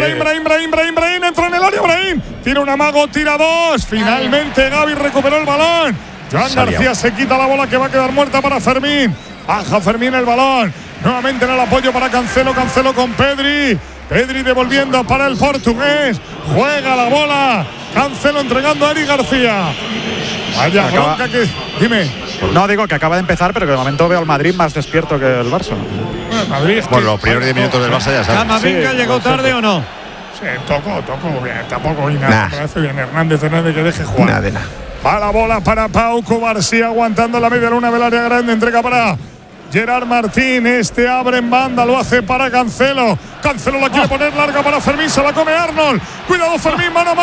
entra en el área Brahim. Tira un amago, tira dos. Finalmente Gavi recuperó el balón. Joan García se quita la bola que va a quedar muerta para Fermín. Baja Fermín el balón. Nuevamente en el apoyo para Cancelo con Pedri devolviendo para el portugués. Juega la bola. Cancelo entregando a Eric García. Vaya bronca que... Dime. No, digo que acaba de empezar, pero que de momento veo al Madrid más despierto que el Barça. Bueno, los primeros 10 minutos del Barça ya sabes. ¿Camavinga llegó tarde o no? Sí, tocó bien. Tampoco hay nada. Parece bien Hernández que deje jugar. Nada. Va la bola para Pau Cubarsí aguantando la media luna del área grande. Entrega para Gerard Martín. Abre en banda. Lo hace para Cancelo. Cancelo la quiere poner larga para Fermín. Se la come Arnold. Cuidado Fermín. Mano.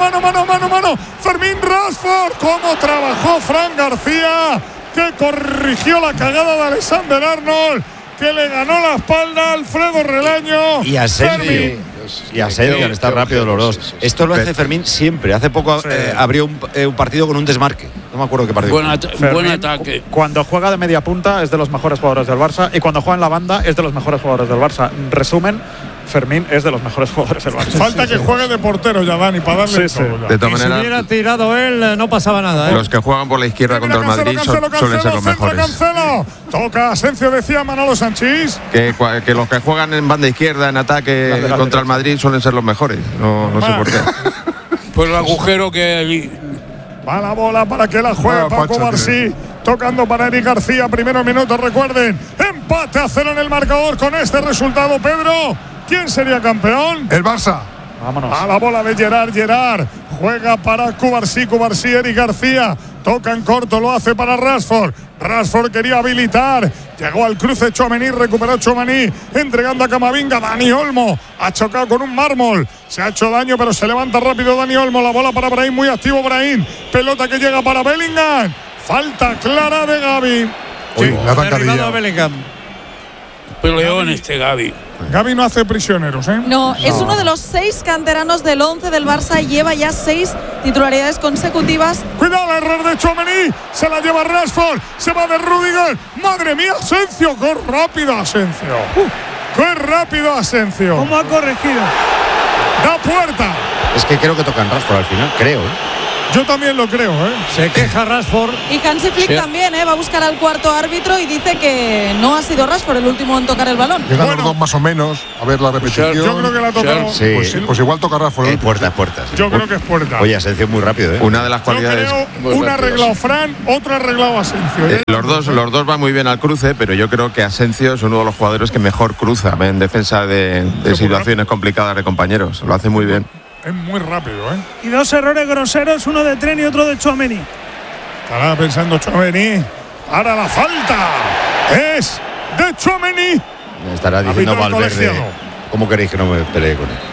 Fermín Rashford. ¿Cómo trabajó Fran García? Que corrigió la cagada de Alexander Arnold. Que le ganó la espalda a Alfredo Relaño. Y a Sergio. Y a Sergio, que está rápido los dos. Esto lo hace Fermín siempre. Hace poco abrió un partido con un desmarque. No me acuerdo qué partido. Buen ataque. Cuando juega de media punta es de los mejores jugadores del Barça y cuando juega en la banda es de los mejores jugadores del Barça. Resumen, Fermín es de los mejores jugadores del Barça. Falta que juegue de portero ya, Dani, para darle de todas maneras, si hubiera tirado él, no pasaba nada. Los que juegan por la izquierda contra el Madrid suelen ser los mejores. Cancelo. Toca Asensio, decía Manolo Sanchís. Que los que juegan en banda izquierda, en ataque contra el Madrid, suelen ser los mejores. No sé por qué. Pues el agujero que hay allí. Va la bola para que la juegue Paco Cubarsí. Tocando para Eric García. Primeros minutos, recuerden. Empate a 0 en el marcador con este resultado, Pedro. ¿Quién sería campeón? El Barça. Vámonos. A la bola de Gerard. Juega para Cubarsí, Eric García. Toca en corto, lo hace para Rashford. Rashford quería habilitar. Llegó al cruce Tchouaméni, recuperó Tchouaméni. Entregando a Camavinga. Dani Olmo ha chocado con un mármol. Se ha hecho daño, pero se levanta rápido Dani Olmo. La bola para Brahim, muy activo Brahim. Pelota que llega para Bellingham. Falta clara de Gavi. Sí, la ataca derribado a Bellingham. Peleón este Gavi. Gavi no hace prisioneros, ¿eh? No, es uno de los 6 canteranos del 11 del Barça y lleva ya 6 titularidades consecutivas. Cuidado, el error de Tchouaméni. Se la lleva Rashford. Se va de Rudiger. Madre mía, Asensio. ¡Qué rápido, Asensio! ¡Qué rápido, Asensio! ¿Cómo ha corregido? ¡Da puerta! Es que creo que tocan Rashford al final, creo. Yo también lo creo, ¿eh? Se queja Rashford. Y Hansi Flick también, va a buscar al cuarto árbitro y dice que no ha sido Rashford el último en tocar el balón. Llegan los dos más o menos a ver la repetición. Yo creo que la ha tocado. Sí. Pues igual toca Rashford. Puertas. Yo creo que es puerta. Oye, Asensio muy rápido, ¿eh? Una de las Yo cualidades. creo un arreglado Fran, otro arreglado Asensio. Los dos van muy bien al cruce, pero yo creo que Asensio es uno de los jugadores que mejor cruza en defensa de situaciones complicadas de compañeros. Lo hace muy bien. Es muy rápido, ¿eh? Y 2 errores groseros, uno de Tren y otro de Tchouaméni. Estará pensando Tchouaméni. Ahora la falta es de Tchouaméni. Me estará diciendo Valverde. ¿Cómo queréis que no me pelee con él?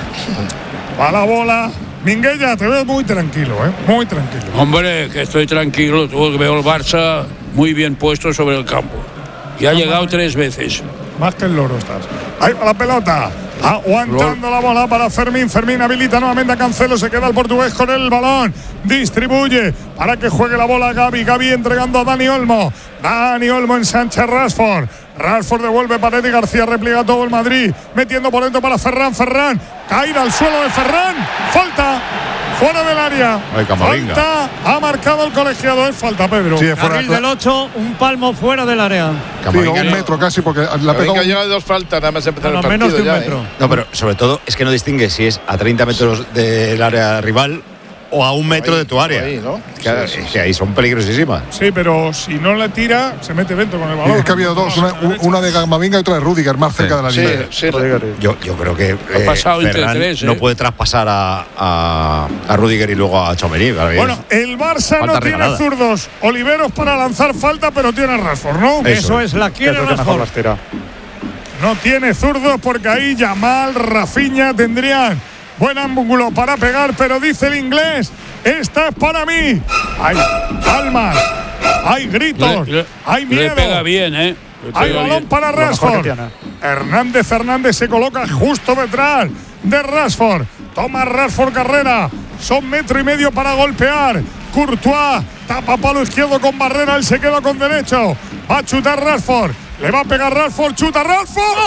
Va la bola. Minguella, te veo muy tranquilo, ¿eh? Muy tranquilo. Hombre, que estoy tranquilo. Veo el Barça muy bien puesto sobre el campo. Y ha llegado 3 veces. Más que el loro estás. Ahí va la pelota. Aguantando la bola para Fermín. Fermín habilita nuevamente a Cancelo. Se queda el portugués con el balón. Distribuye para que juegue la bola Gavi. Gavi entregando a Dani Olmo. Dani Olmo ensancha Rashford. Rashford devuelve para Eddie García. Repliega todo el Madrid. Metiendo por dentro para Ferran. Ferran. Caída al suelo de Ferran. Falta. Fuera del área. Falta. Ha marcado el colegiado. Es falta, Pedro. Sí, Carril del 8. Un palmo fuera del área. Sí, un metro casi porque la pegó. Que lleva 2 faltas, nada más empezar el partido. Menos de un ya, metro. No, pero sobre todo es que no distingue si es a 30 metros del área rival o a 1 metro de tu área. Ahí, ¿no? Que ahí son peligrosísimas. Sí, pero si no la tira, se mete dentro con el balón. Es que ha habido dos, una de Camavinga y otra de Rudiger, más cerca de la línea. Sí. Yo creo que Ferran no puede traspasar a Rudiger y luego a Tchouaméni. Bueno, el Barça no tiene zurdos. Oliveros para lanzar falta, pero tiene Rashford, ¿no? Eso es, la quiere Rashford. No tiene zurdos porque ahí Yamal, Rafinha tendrían buen ángulo para pegar, pero dice el inglés, esta es para mí. Hay palmas, hay gritos, hay miedo. Le pega bien, ¿eh? Hay balón para Rashford. Hernández se coloca justo detrás de Rashford. Toma Rashford carrera. Son 1,5 metros para golpear. Courtois tapa palo izquierdo con Barrera. Él se queda con derecho. Va a chutar Rashford. Le va a pegar Rashford. Chuta Rashford.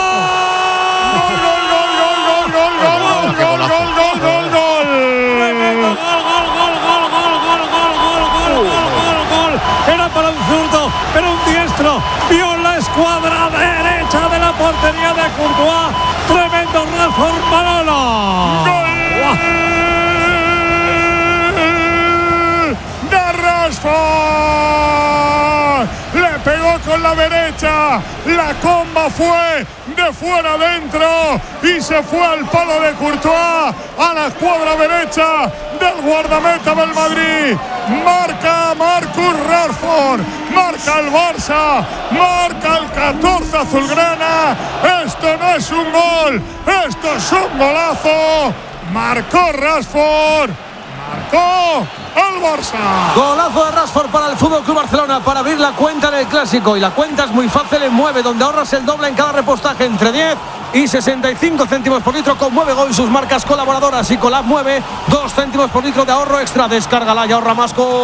¡Gol! Era para un zurdo, pero un diestro vio la escuadra derecha de la portería de Courtois. Tremendo Rashford, Manolo. ¡Gol de Rashford! Le pegó con la derecha. La comba fue de fuera adentro y se fue al palo de Courtois, a la escuadra derecha del guardameta del Madrid. Marca Marcus Rashford, marca el Barça, marca el 14 azulgrana. Esto no es un gol, esto es un golazo. Marcó Rashford, marcó el Barça. Golazo de Rashford para el FC Barcelona para abrir la cuenta en el Clásico. Y la cuenta es muy fácil en Mueve, donde ahorras el doble en cada repostaje, entre 10 y 65 céntimos por litro con Mueve Go y sus marcas colaboradoras. Y Colab Mueve, 2 céntimos por litro de ahorro extra. Descárgala y ahorra más con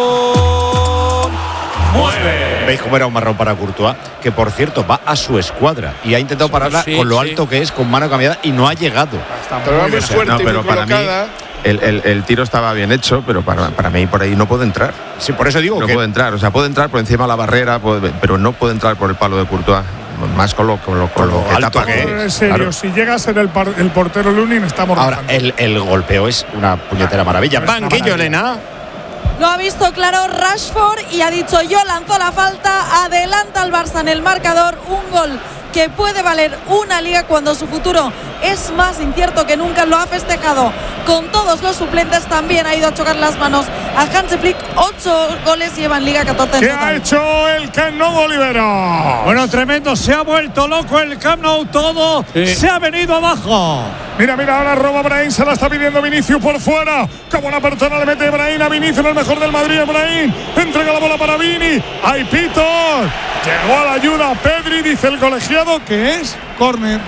Mueve. ¿Veis cómo era un marrón para Courtois? Que por cierto va a su escuadra y ha intentado pararla con lo alto que es, con mano cambiada, y no ha llegado. Pero muy fuerte, pero para mí el tiro estaba bien hecho, pero para mí por ahí no puede entrar. Sí, por eso digo no que puede entrar. O sea, puede entrar por encima de la barrera, pero no puede entrar por el palo de Courtois. Más con lo que tapa que en serio, claro. Si llega a ser el portero Lunin, estamos ahora el golpeo es una puñetera maravilla. Banquillo, Elena. Lo ha visto claro Rashford y ha dicho: yo lanzo la falta, adelanta al Barça en el marcador. Un gol que puede valer una liga cuando su futuro es más incierto que nunca. Lo ha festejado con todos los suplentes. También ha ido a chocar las manos a Hansi Flick. 8 goles lleva en Liga, 14 en ¿Qué total. ha hecho el Camp Nou, Olivero? Bueno, tremendo. Se ha vuelto loco el Camp Nou. Todo se ha venido abajo. Mira, ahora roba Brahim, se la está pidiendo Vinicius por fuera. Qué buena persona le mete Brahim a Vinicius, el mejor del Madrid. Brahim entrega la bola para Vini. Hay pitos. Llegó a la ayuda Pedri, dice el colegiado que es córner.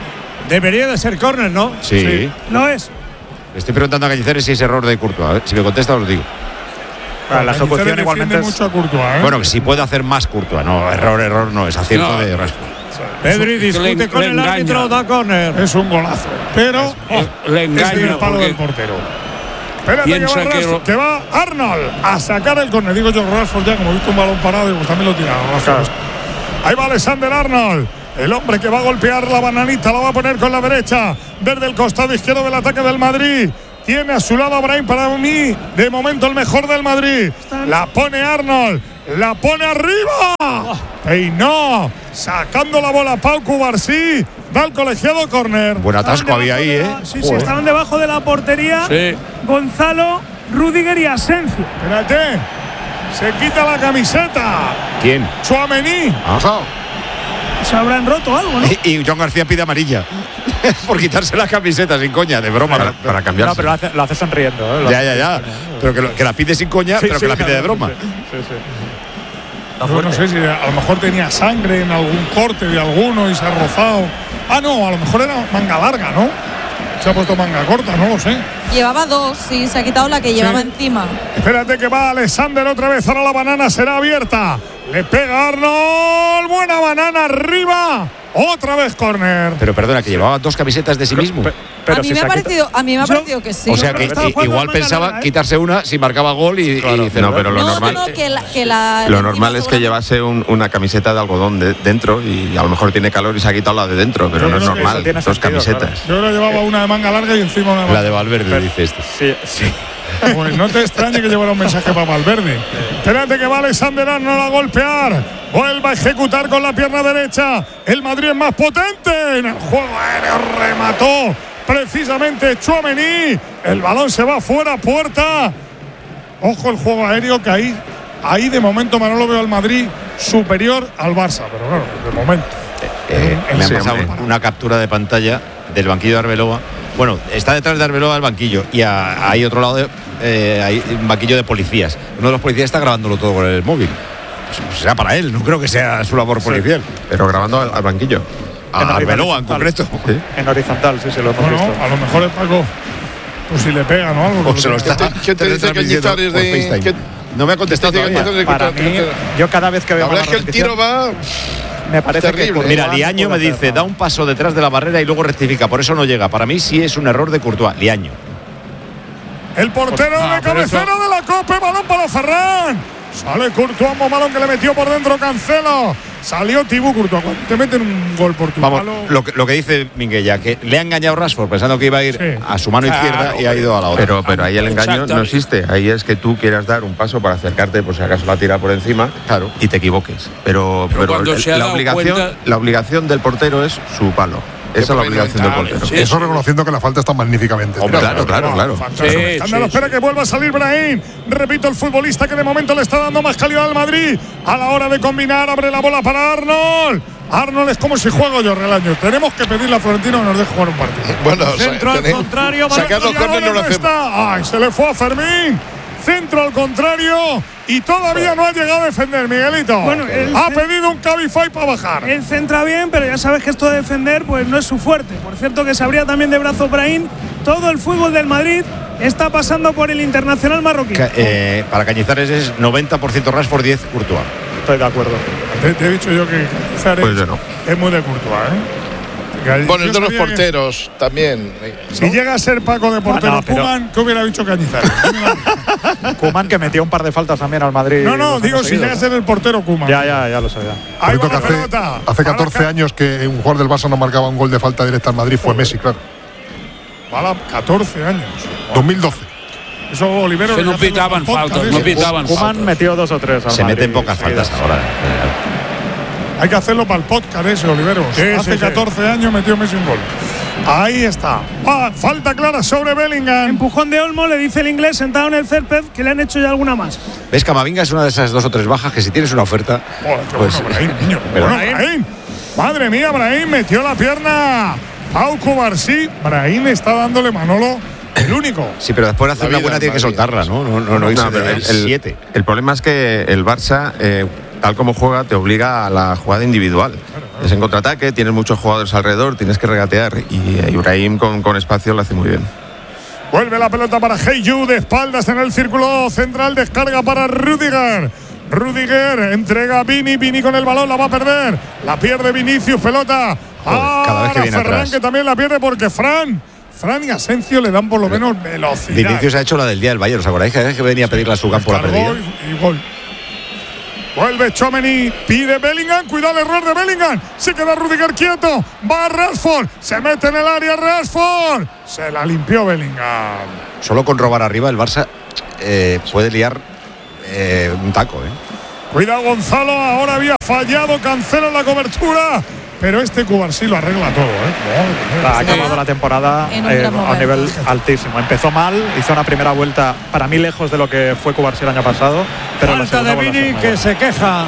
Debería de ser córner, ¿no? Sí. No es. Le estoy preguntando a Cañizares si es error de Courtois. Si me contesta, os lo digo. La ejecución igualmente es... mucho a Courtois, ¿eh? Bueno, que si puede hacer más Courtois. No, error no, es acierto de Rashford. Pedri discute con el árbitro, da córner. Es un golazo. Pero le engaña, es el palo del portero. Espérate que va Arnold a sacar el córner. Digo yo, Rashford ya, como he visto un balón parado, digo, también lo tira. Claro. Ahí va Alexander Arnold. El hombre que va a golpear la bananita, la va a poner con la derecha. Desde el costado izquierdo del ataque del Madrid. Tiene a su lado a Brahim, para mí, de momento el mejor del Madrid. La pone Arnold. La pone arriba. Peinó. Sacando la bola Pau Cubarsí. Da el colegiado córner. Buen atasco había ahí, ¿eh? Sí, estaban debajo de la portería. Sí. Gonzalo, Rüdiger y Asensio. Espérate. Se quita la camiseta. ¿Quién? Tchouaméni. Se habrán roto algo, ¿no? Y John García pide amarilla. Por quitarse la camiseta, sin coña, de broma. Para cambiarse. No, pero lo hace sonriendo. Ya. Pero que la pide sin coña, pero que la pide de broma. Yo no sé si a lo mejor tenía sangre en algún corte de alguno y se ha rozado. Ah, no, a lo mejor era manga larga, ¿no? Se ha puesto manga corta, no lo sé. Llevaba dos, sí, se ha quitado la que llevaba encima. Espérate que va Alexander otra vez. Ahora la banana será abierta. Le pega Arnold. Buena banana arriba. Otra vez córner. Pero perdona, que llevaba dos camisetas de sí mismo. Pero a mí me ha parecido que sí. O sea que igual pensaba quitarse una si marcaba gol y no, pero lo normal. Lo normal es que llevase una camiseta de algodón dentro y a lo mejor tiene calor y se ha quitado la de dentro, pero no es normal. Dos camisetas. Yo ahora llevaba una de manga larga y encima una de la de Valverde, dice esto. Sí. Pues no te extrañe que llevara un mensaje para Valverde. Espérate que va Alexander Arnold a golpear. Vuelve a ejecutar con la pierna derecha. El Madrid es más potente. En el juego aéreo remató precisamente Tchouaméni. El balón se va fuera, puerta. Ojo el juego aéreo que ahí de momento Manolo veo al Madrid superior al Barça. Pero claro, de momento. Me ha pasado una captura de pantalla del banquillo de Arbeloa. Bueno, está detrás de Arbeloa el banquillo y hay otro lado hay un banquillo de policías. Uno de los policías está grabándolo todo con el móvil. Pues será para él, no creo que sea su labor policial. Pero grabando al banquillo. A Arbeloa en concreto. ¿Sí? En horizontal, sí, lo hemos visto. A lo mejor es Paco. Pues si le pegan o algo. O se lo está. ¿Qué te dice Cañizares de.? No me ha contestado todavía. Para mí, yo cada vez que veo. La verdad es que el tiro va. Me parece terrible. Que Mira, Liaño me dice, da un paso detrás de la barrera y luego rectifica, por eso no llega. Para mí sí es un error de Courtois, Liaño. El portero de cabecera de la Copa, balón para Ferran. Sale Courtois, un balón que le metió por dentro Cancelo. Salió Thibaut Courtois. Cuando te meten un gol por tu palo. Lo que dice Minguella, que le ha engañado Rashford pensando que iba a ir a su mano izquierda y ha ido a la otra. Pero ahí el engaño no existe. Ahí es que tú quieras dar un paso para acercarte, por si acaso la tira por encima, y te equivoques. Pero la obligación del portero es su palo. Esa es la obligación del portero. Sí, eso reconociendo que la falta está magníficamente. Claro. Escándalo, espera que vuelva a salir Brahim. Repito, el futbolista que de momento le está dando más calidad al Madrid. A la hora de combinar, abre la bola para Arnold. Arnold es como si juego yo, Relaño. Tenemos que pedirle a Florentino que nos deje jugar un partido. Bueno, centro al contrario. Sacar los corners no lo hacemos. Ay, se le fue a Fermín. Centro al contrario y todavía no ha llegado a defender, Miguelito. Bueno, ha pedido un Cabify para bajar. Él centra bien, pero ya sabes que esto de defender pues no es su fuerte. Por cierto que se abría también de brazo Brahim. Todo el fútbol del Madrid está pasando por el internacional marroquí. Para Cañizares es 90% Rashford, 10 Courtois. Estoy de acuerdo. Te he dicho yo que Cañizares es muy de Courtois, Bueno, el de los porteros también. Si llega a ser Paco de portero Koeman, ¿qué hubiera dicho Cañizares? Koeman que metió un par de faltas también al Madrid. No, digo si llega a ser el portero Koeman. Ya lo sabía. Hace 14 años que un jugador del Barça no marcaba un gol de falta directa al Madrid fue Messi, claro. 14 años. 2012. Eso Olivero. No pitaban faltas, no pitaban faltas. Koeman metió 2 o 3. Se meten pocas faltas ahora. Hay que hacerlo para el podcast ese, Olivero. Hace 14 años metió Messi un gol. Ahí está. Falta clara sobre Bellingham. Empujón de Olmo, le dice el inglés sentado en el césped que le han hecho ya alguna más. ¿Ves? Camavinga es una de esas 2 o 3 bajas que si tienes una oferta. Pues, Brahim, niño. Brahim. Madre mía, Brahim metió la pierna. Pau Cubarsí. Brahim está dándole Manolo. El único. Sí, pero después de hacer una buena tiene que soltarla, ¿no? No irse del 7. El problema es que el Barça tal como juega, te obliga a la jugada individual. Es en contraataque, tienes muchos jugadores alrededor, tienes que regatear y Ibrahim con espacio lo hace muy bien. Vuelve la pelota para Heyu, de espaldas en el círculo central, descarga para Rüdiger. Rüdiger entrega a Vini, Vini con el balón, la va a perder. La pierde Vinicius, pelota. Cada vez que viene Ferran, atrás. que también la pierde porque Fran y Asensio le dan por lo menos velocidad. Vinicius ha hecho la del día del Bayern, ¿os acordáis que venía a pedirle a su campo la perdida? Y gol. Vuelve Tchouaméni, pide Bellingham, cuidado el error de Bellingham, se queda Rüdiger quieto, va Rashford, se mete en el área Rashford, se la limpió Bellingham. Solo con robar arriba el Barça puede liar un taco. Cuidado Gonzalo, ahora había fallado, cancela la cobertura, pero este Cubarsí lo arregla todo. Ha acabado la temporada a nivel altísimo. Empezó mal, hizo una primera vuelta para mí lejos de lo que fue Cubarsí el año pasado. Pero falta de Vini, que se queja.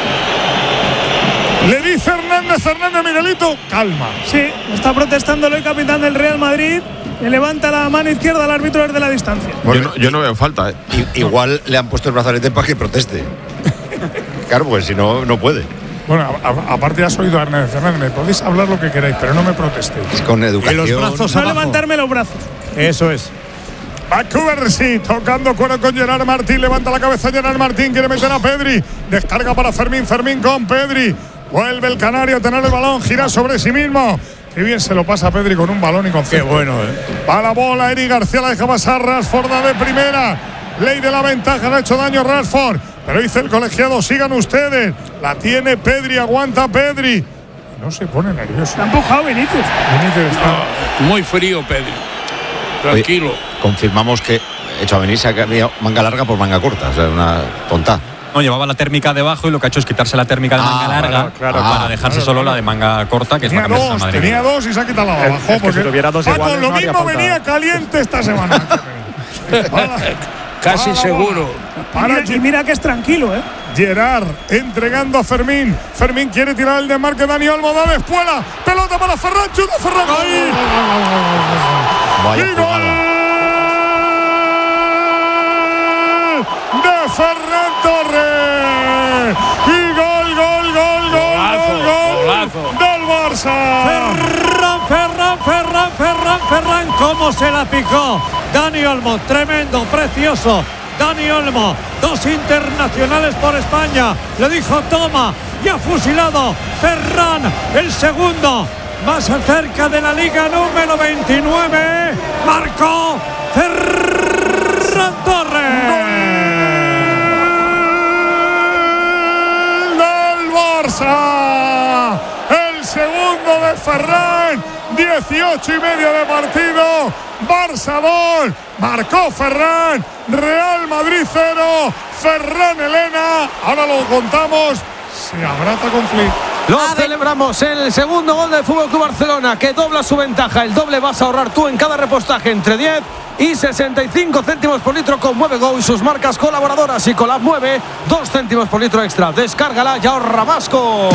Le dice Hernández Miguelito, calma. Sí, está protestando el capitán del Real Madrid. Le levanta la mano izquierda al árbitro desde la distancia. Bueno, yo no veo falta. Igual le han puesto el brazalete para que proteste. Claro, pues si no, no puede. Bueno, aparte has oído a Hernández Fernández, me podéis hablar lo que queráis, pero no me protestéis. Con educación. Y los brazos no levantarme los brazos. Eso es. Va Cubarsí, tocando cuero con Gerard Martín, levanta la cabeza Gerard Martín, quiere meter a Pedri, descarga para Fermín con Pedri, vuelve el canario a tener el balón, gira sobre sí mismo. Qué bien se lo pasa a Pedri con un balón y con Qué bueno, Va la bola, Eric García la deja pasar, Rashford de primera. Ley de la ventaja, le ha hecho daño Rashford. Pero dice el colegiado, sigan ustedes. La tiene Pedri, aguanta Pedri. No se pone nervioso. Se ha empujado Vinicius. Está muy frío Pedri. Tranquilo. Oye, confirmamos que Tchouaméni se ha cambiado manga larga por manga corta. O sea, una tonta. No, llevaba la térmica debajo y lo que ha hecho es quitarse la térmica de manga larga para dejarse solo la de manga corta, que es la camisa de Madrid. Tenía dos y se ha quitado la de abajo. Porque si tuviera dos iguales, con lo no haría mismo falta. venía caliente esta semana. Casi seguro. Y mira que es tranquilo, Gerard entregando a Fermín. Fermín quiere tirar el desmarque. Dani Olmo da de espuela. Pelota para Ferran. Chuta Ferran. ¡Ahí! Vaya ¡Y jugada! gol de Ferran Torres. Y gol del Barça. Ferran, cómo se la picó Dani Olmo, tremendo, precioso. Dani Olmo, 2 internacionales por España, le dijo toma y ha fusilado Ferran, el segundo más cerca de la liga número 29, marcó Ferran Torres. Del Barça, el segundo de Ferran, 18 y medio de partido, Barça 2, marcó Ferran, Real Madrid 0, Ferran Elena, ahora lo contamos, se abraza con Flick. Lo celebramos, el segundo gol del FC Barcelona, que dobla su ventaja. El doble vas a ahorrar tú en cada repostaje entre 10 y 65 céntimos por litro con Mueve Go y sus marcas colaboradoras. Y con la Mueve, 2 céntimos por litro extra. Descárgala y ahorra más con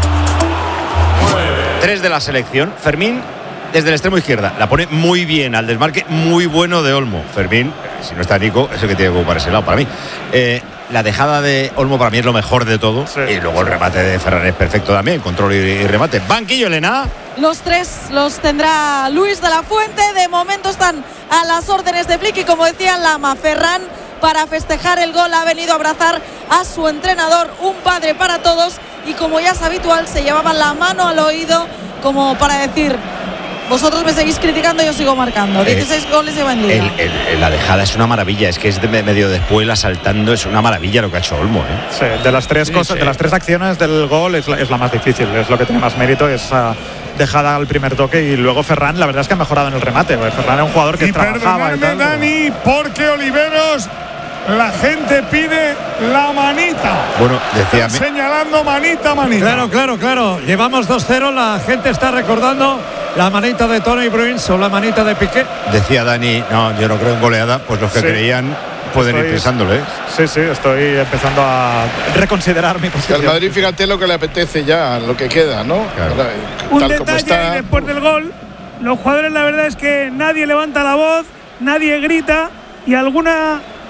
3 de la selección. Fermín desde el extremo izquierda la pone muy bien al desmarque, muy bueno de Olmo. Fermín, si no está Nico, es el que tiene que ocupar ese lado para mí. La dejada de Olmo para mí es lo mejor de todo. Y luego el remate de Ferran es perfecto también, control y remate. Banquillo, Elena. Los 3 los tendrá Luis de la Fuente. De momento están a las órdenes de Flick y, como decía Lama, Ferran, para festejar el gol, ha venido a abrazar a su entrenador, un padre para todos, y como ya es habitual, se llevaban la mano al oído como para decir: vosotros me seguís criticando, yo sigo marcando. 16 goles lleva en liga. La dejada es una maravilla, es que es de medio de espuela saltando, es una maravilla lo que ha hecho Olmo. Sí, de las tres cosas, de las 3 acciones del gol es la más difícil, es lo que tiene más mérito, esa dejada al primer toque, y luego Ferran, la verdad es que ha mejorado en el remate. Ferran era un jugador que trabajaba. Perdonadme, Dani, porque Oliveros, la gente pide la manita. Bueno, decía señalando manita. Claro. Llevamos 2-0. La gente está recordando la manita de Toni Bruins o la manita de Piqué. Decía Dani, no, yo no creo en goleada, pues los que creían pueden ir pensándolo, Sí, estoy empezando a reconsiderar mi posición. Al Madrid, fíjate lo que le apetece ya, lo que queda, ¿no? Claro. Un detalle ahí después del gol, los jugadores, la verdad es que nadie levanta la voz, nadie grita, y alguna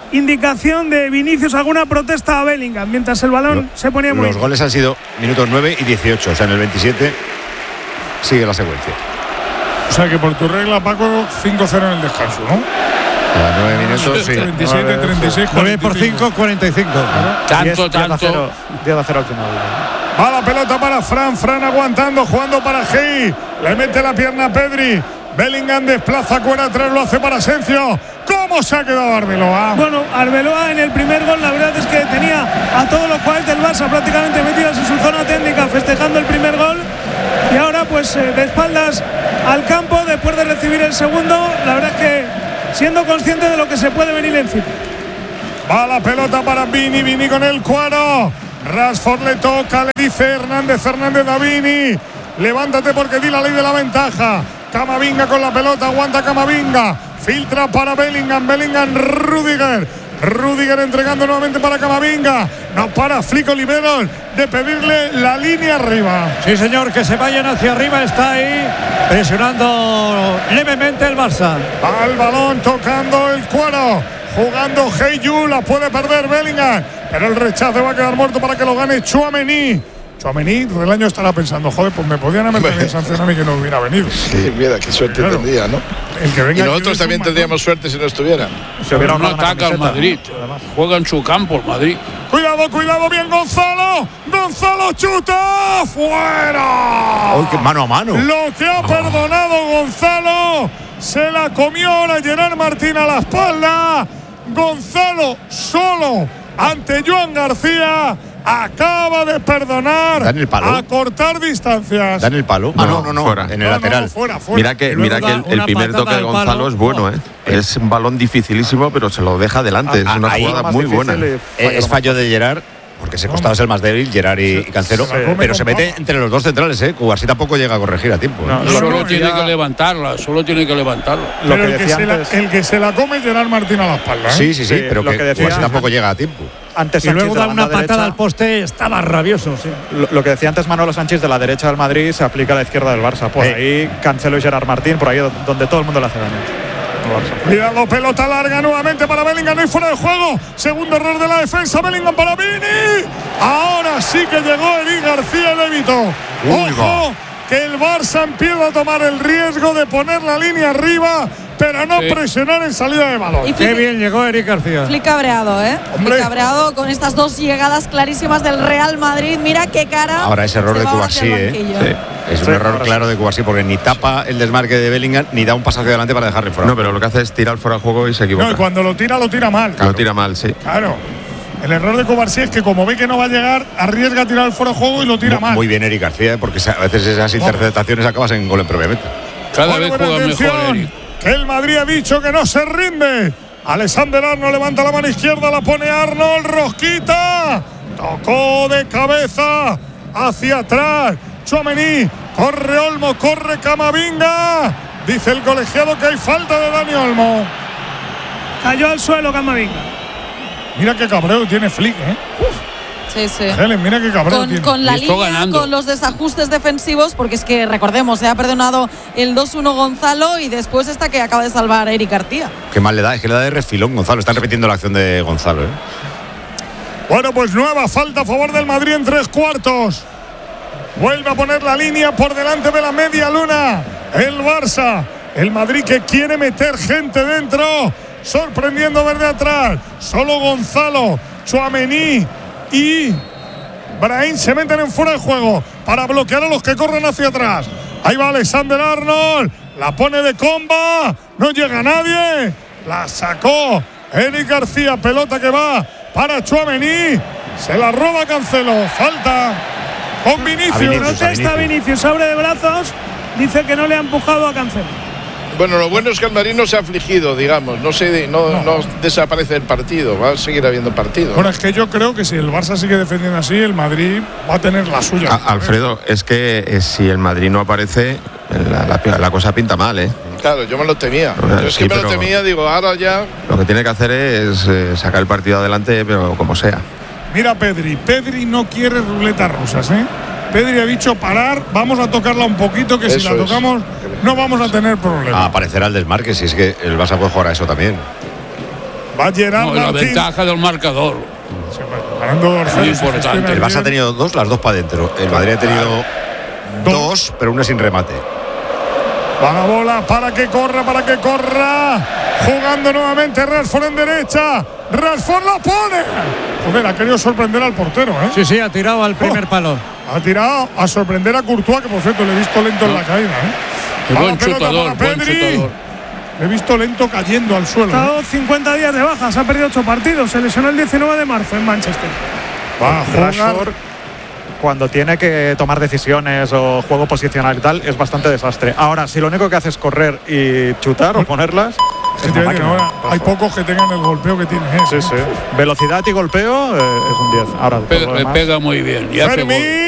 indicación de Vinicius, alguna protesta a Bellingham mientras el balón se ponía muy Los goles han sido minutos 9 y 18, o sea, en el 27 sigue la secuencia. O sea que por tu regla, Paco, 5-0 en el descanso, ¿no? A 9 minutos, sí. 37, 36, 9 por 5, 45. Tanto. 10-0 al final. Va la pelota para Fran aguantando, jugando para Gei. Le mete la pierna a Pedri. Bellingham desplaza cuerda atrás, lo hace para Asensio. ¿Cómo se ha quedado Arbeloa? Bueno, Arbeloa en el primer gol, la verdad es que tenía a todos los jugadores del Barça prácticamente metidos en su zona técnica festejando el primer gol. Y ahora pues de espaldas al campo después de recibir el segundo, la verdad es que siendo consciente de lo que se puede venir encima. Va la pelota para Vini con el cuadro. Rashford le toca, le dice Hernández a Vini. Levántate porque di la ley de la ventaja. Camavinga con la pelota, aguanta Camavinga. Filtra para Bellingham, Rudiger entregando nuevamente para Camavinga. No para Flick Oliveros de pedirle la línea arriba. Sí, señor, que se vayan hacia arriba. Está ahí presionando levemente el Barça. Al balón tocando el cuero. Jugando Heyu, la puede perder Bellingham. Pero el rechazo va a quedar muerto para que lo gane Tchouaméni. Tchouaméni del año estará pensando, joder, pues me podían haber tenido sanción a mí que no hubiera venido. Sí, mira, qué suerte tendría, ¿no? El que venga y nosotros también tendríamos suerte si no estuviera. Pero no ataca al Madrid, juega en su campo el Madrid. Cuidado, bien Gonzalo. Gonzalo chuta, fuera. ¡Uy, qué mano a mano! Lo que ha perdonado Gonzalo, se la comió ahora Gerard Martín a la espalda. Gonzalo solo ante Joan García. Acaba de perdonar, ¿Dan el palo? A cortar distancias. ¿Dan el palo? No, fuera. En el lateral. Fuera. Mira que el primer toque de Gonzalo es bueno, ¿eh? Es un balón dificilísimo, pero se lo deja adelante. Es una jugada muy buena. Es fallo de Gerard, porque ese costado es el más débil, Gerard y Cancelo, pero se mete entre los dos centrales, ¿eh? Cubarsí tampoco llega a corregir a tiempo. Solo tiene que levantarla. Pero el que se la come es Gerard Martín a la espalda, ¿eh? Sí, pero que Cubarsí tampoco llega a tiempo. Antes y luego da una patada derecha, al poste, estaba rabioso. Sí. Lo que decía antes Manolo Sánchez de la derecha del Madrid se aplica a la izquierda del Barça. Por ahí Cancelo y Gerard Martín, por ahí donde todo el mundo le hace daño. Cuidado, pelota larga nuevamente para Bellingham, no hay fuera de juego. Segundo error de la defensa, Bellingham para Vini. Ahora sí que llegó Eric García y evitó. Ojo, que el Barça empieza a tomar el riesgo de poner la línea arriba, pero no presionar en salida de balón. Qué bien llegó Eric García. Flick cabreado, ¿eh? Flick cabreado con estas dos llegadas clarísimas del Real Madrid. Mira qué cara. Ahora ese error de Cubarsí, es un error claro de Cubarsí, porque ni tapa el desmarque de Bellingham ni da un paso hacia adelante para dejarle fuera. No, pero lo que hace es tirar fuera de juego y se equivoca. No, y cuando lo tira mal. Lo tira mal, sí. Claro. El error de Cubarsí es que como ve que no va a llegar, arriesga a tirar el fuera de juego y lo tira mal. Muy bien Eric García, porque a veces esas interceptaciones acabas en gol en propia meta. Cada vez juega mejor Eric. Que el Madrid ha dicho que no se rinde. Alexander Arnold levanta la mano izquierda, la pone Arnold, rosquita. Tocó de cabeza hacia atrás. Tchouaméni, corre Olmo, corre Camavinga. Dice el colegiado que hay falta de Dani Olmo. Cayó al suelo Camavinga. Mira qué cabreo tiene Flick, ¿eh? Sí. Helen, mira qué cabrón tiene. Con la línea, con los desajustes defensivos, porque es que recordemos, se ha perdonado el 2-1 Gonzalo y después esta que acaba de salvar Eric García. Qué mal le da, es que le da de refilón Gonzalo. Están repitiendo la acción de Gonzalo, ¿eh? Bueno, pues nueva falta a favor del Madrid en 3/4. Vuelve a poner la línea por delante de la media luna. El Barça, el Madrid que quiere meter gente dentro, sorprendiendo desde atrás. Solo Gonzalo, Tchouaméni y Brahim se meten en fuera de juego para bloquear a los que corren hacia atrás. Ahí va Alexander Arnold, la pone de comba, no llega nadie, la sacó Eric García, pelota que va para Tchouaméni, se la roba Cancelo, falta con Vinicius. Protesta Vinicius, abre de brazos, dice que no le ha empujado a Cancelo. Bueno, lo bueno es que el Madrid no se ha afligido, digamos, no desaparece el partido, va a seguir habiendo partido. Bueno, es que yo creo que si el Barça sigue defendiendo así, el Madrid va a tener la suya. Alfredo, es que si el Madrid no aparece, la cosa pinta mal, ¿eh? Claro, yo me lo temía. Yo es que me lo temía, digo, ahora ya. Lo que tiene que hacer es sacar el partido adelante, pero como sea. Mira Pedri no quiere ruletas rusas, ¿eh? Pedri ha dicho parar, vamos a tocarla un poquito, que si la tocamos no vamos a tener problemas. Aparecerá el desmarque, si es que el Barça puede jugar a eso también. Va Gerard No, la Martín. ventaja del marcador. Muy importante. El Barça ha tenido las dos para adentro. El Madrid ha tenido dos, pero una sin remate. Va la bola para que corra. Jugando nuevamente Rashford en derecha. Rashford la pone. Joder, ha querido sorprender al portero, ¿eh? Sí, ha tirado al primer palo. Ha tirado a sorprender a Courtois, que por cierto le he visto lento en la caída, ¿eh? Qué buen chutador, buen chutador. Le he visto lento cayendo al suelo. Ha estado 50 días de baja, se ha perdido 8 partidos. Se lesionó el 19 de marzo en Manchester. Va a jugar. Rashford, cuando tiene que tomar decisiones o juego posicional y tal, es bastante desastre. Ahora, si lo único que hace es correr y chutar o ponerlas, es una máquina. Ahora, hay pocos que tengan el golpeo que tiene. Sí. Velocidad y golpeo es un 10. Ahora, Le pega muy bien. Y hace gol.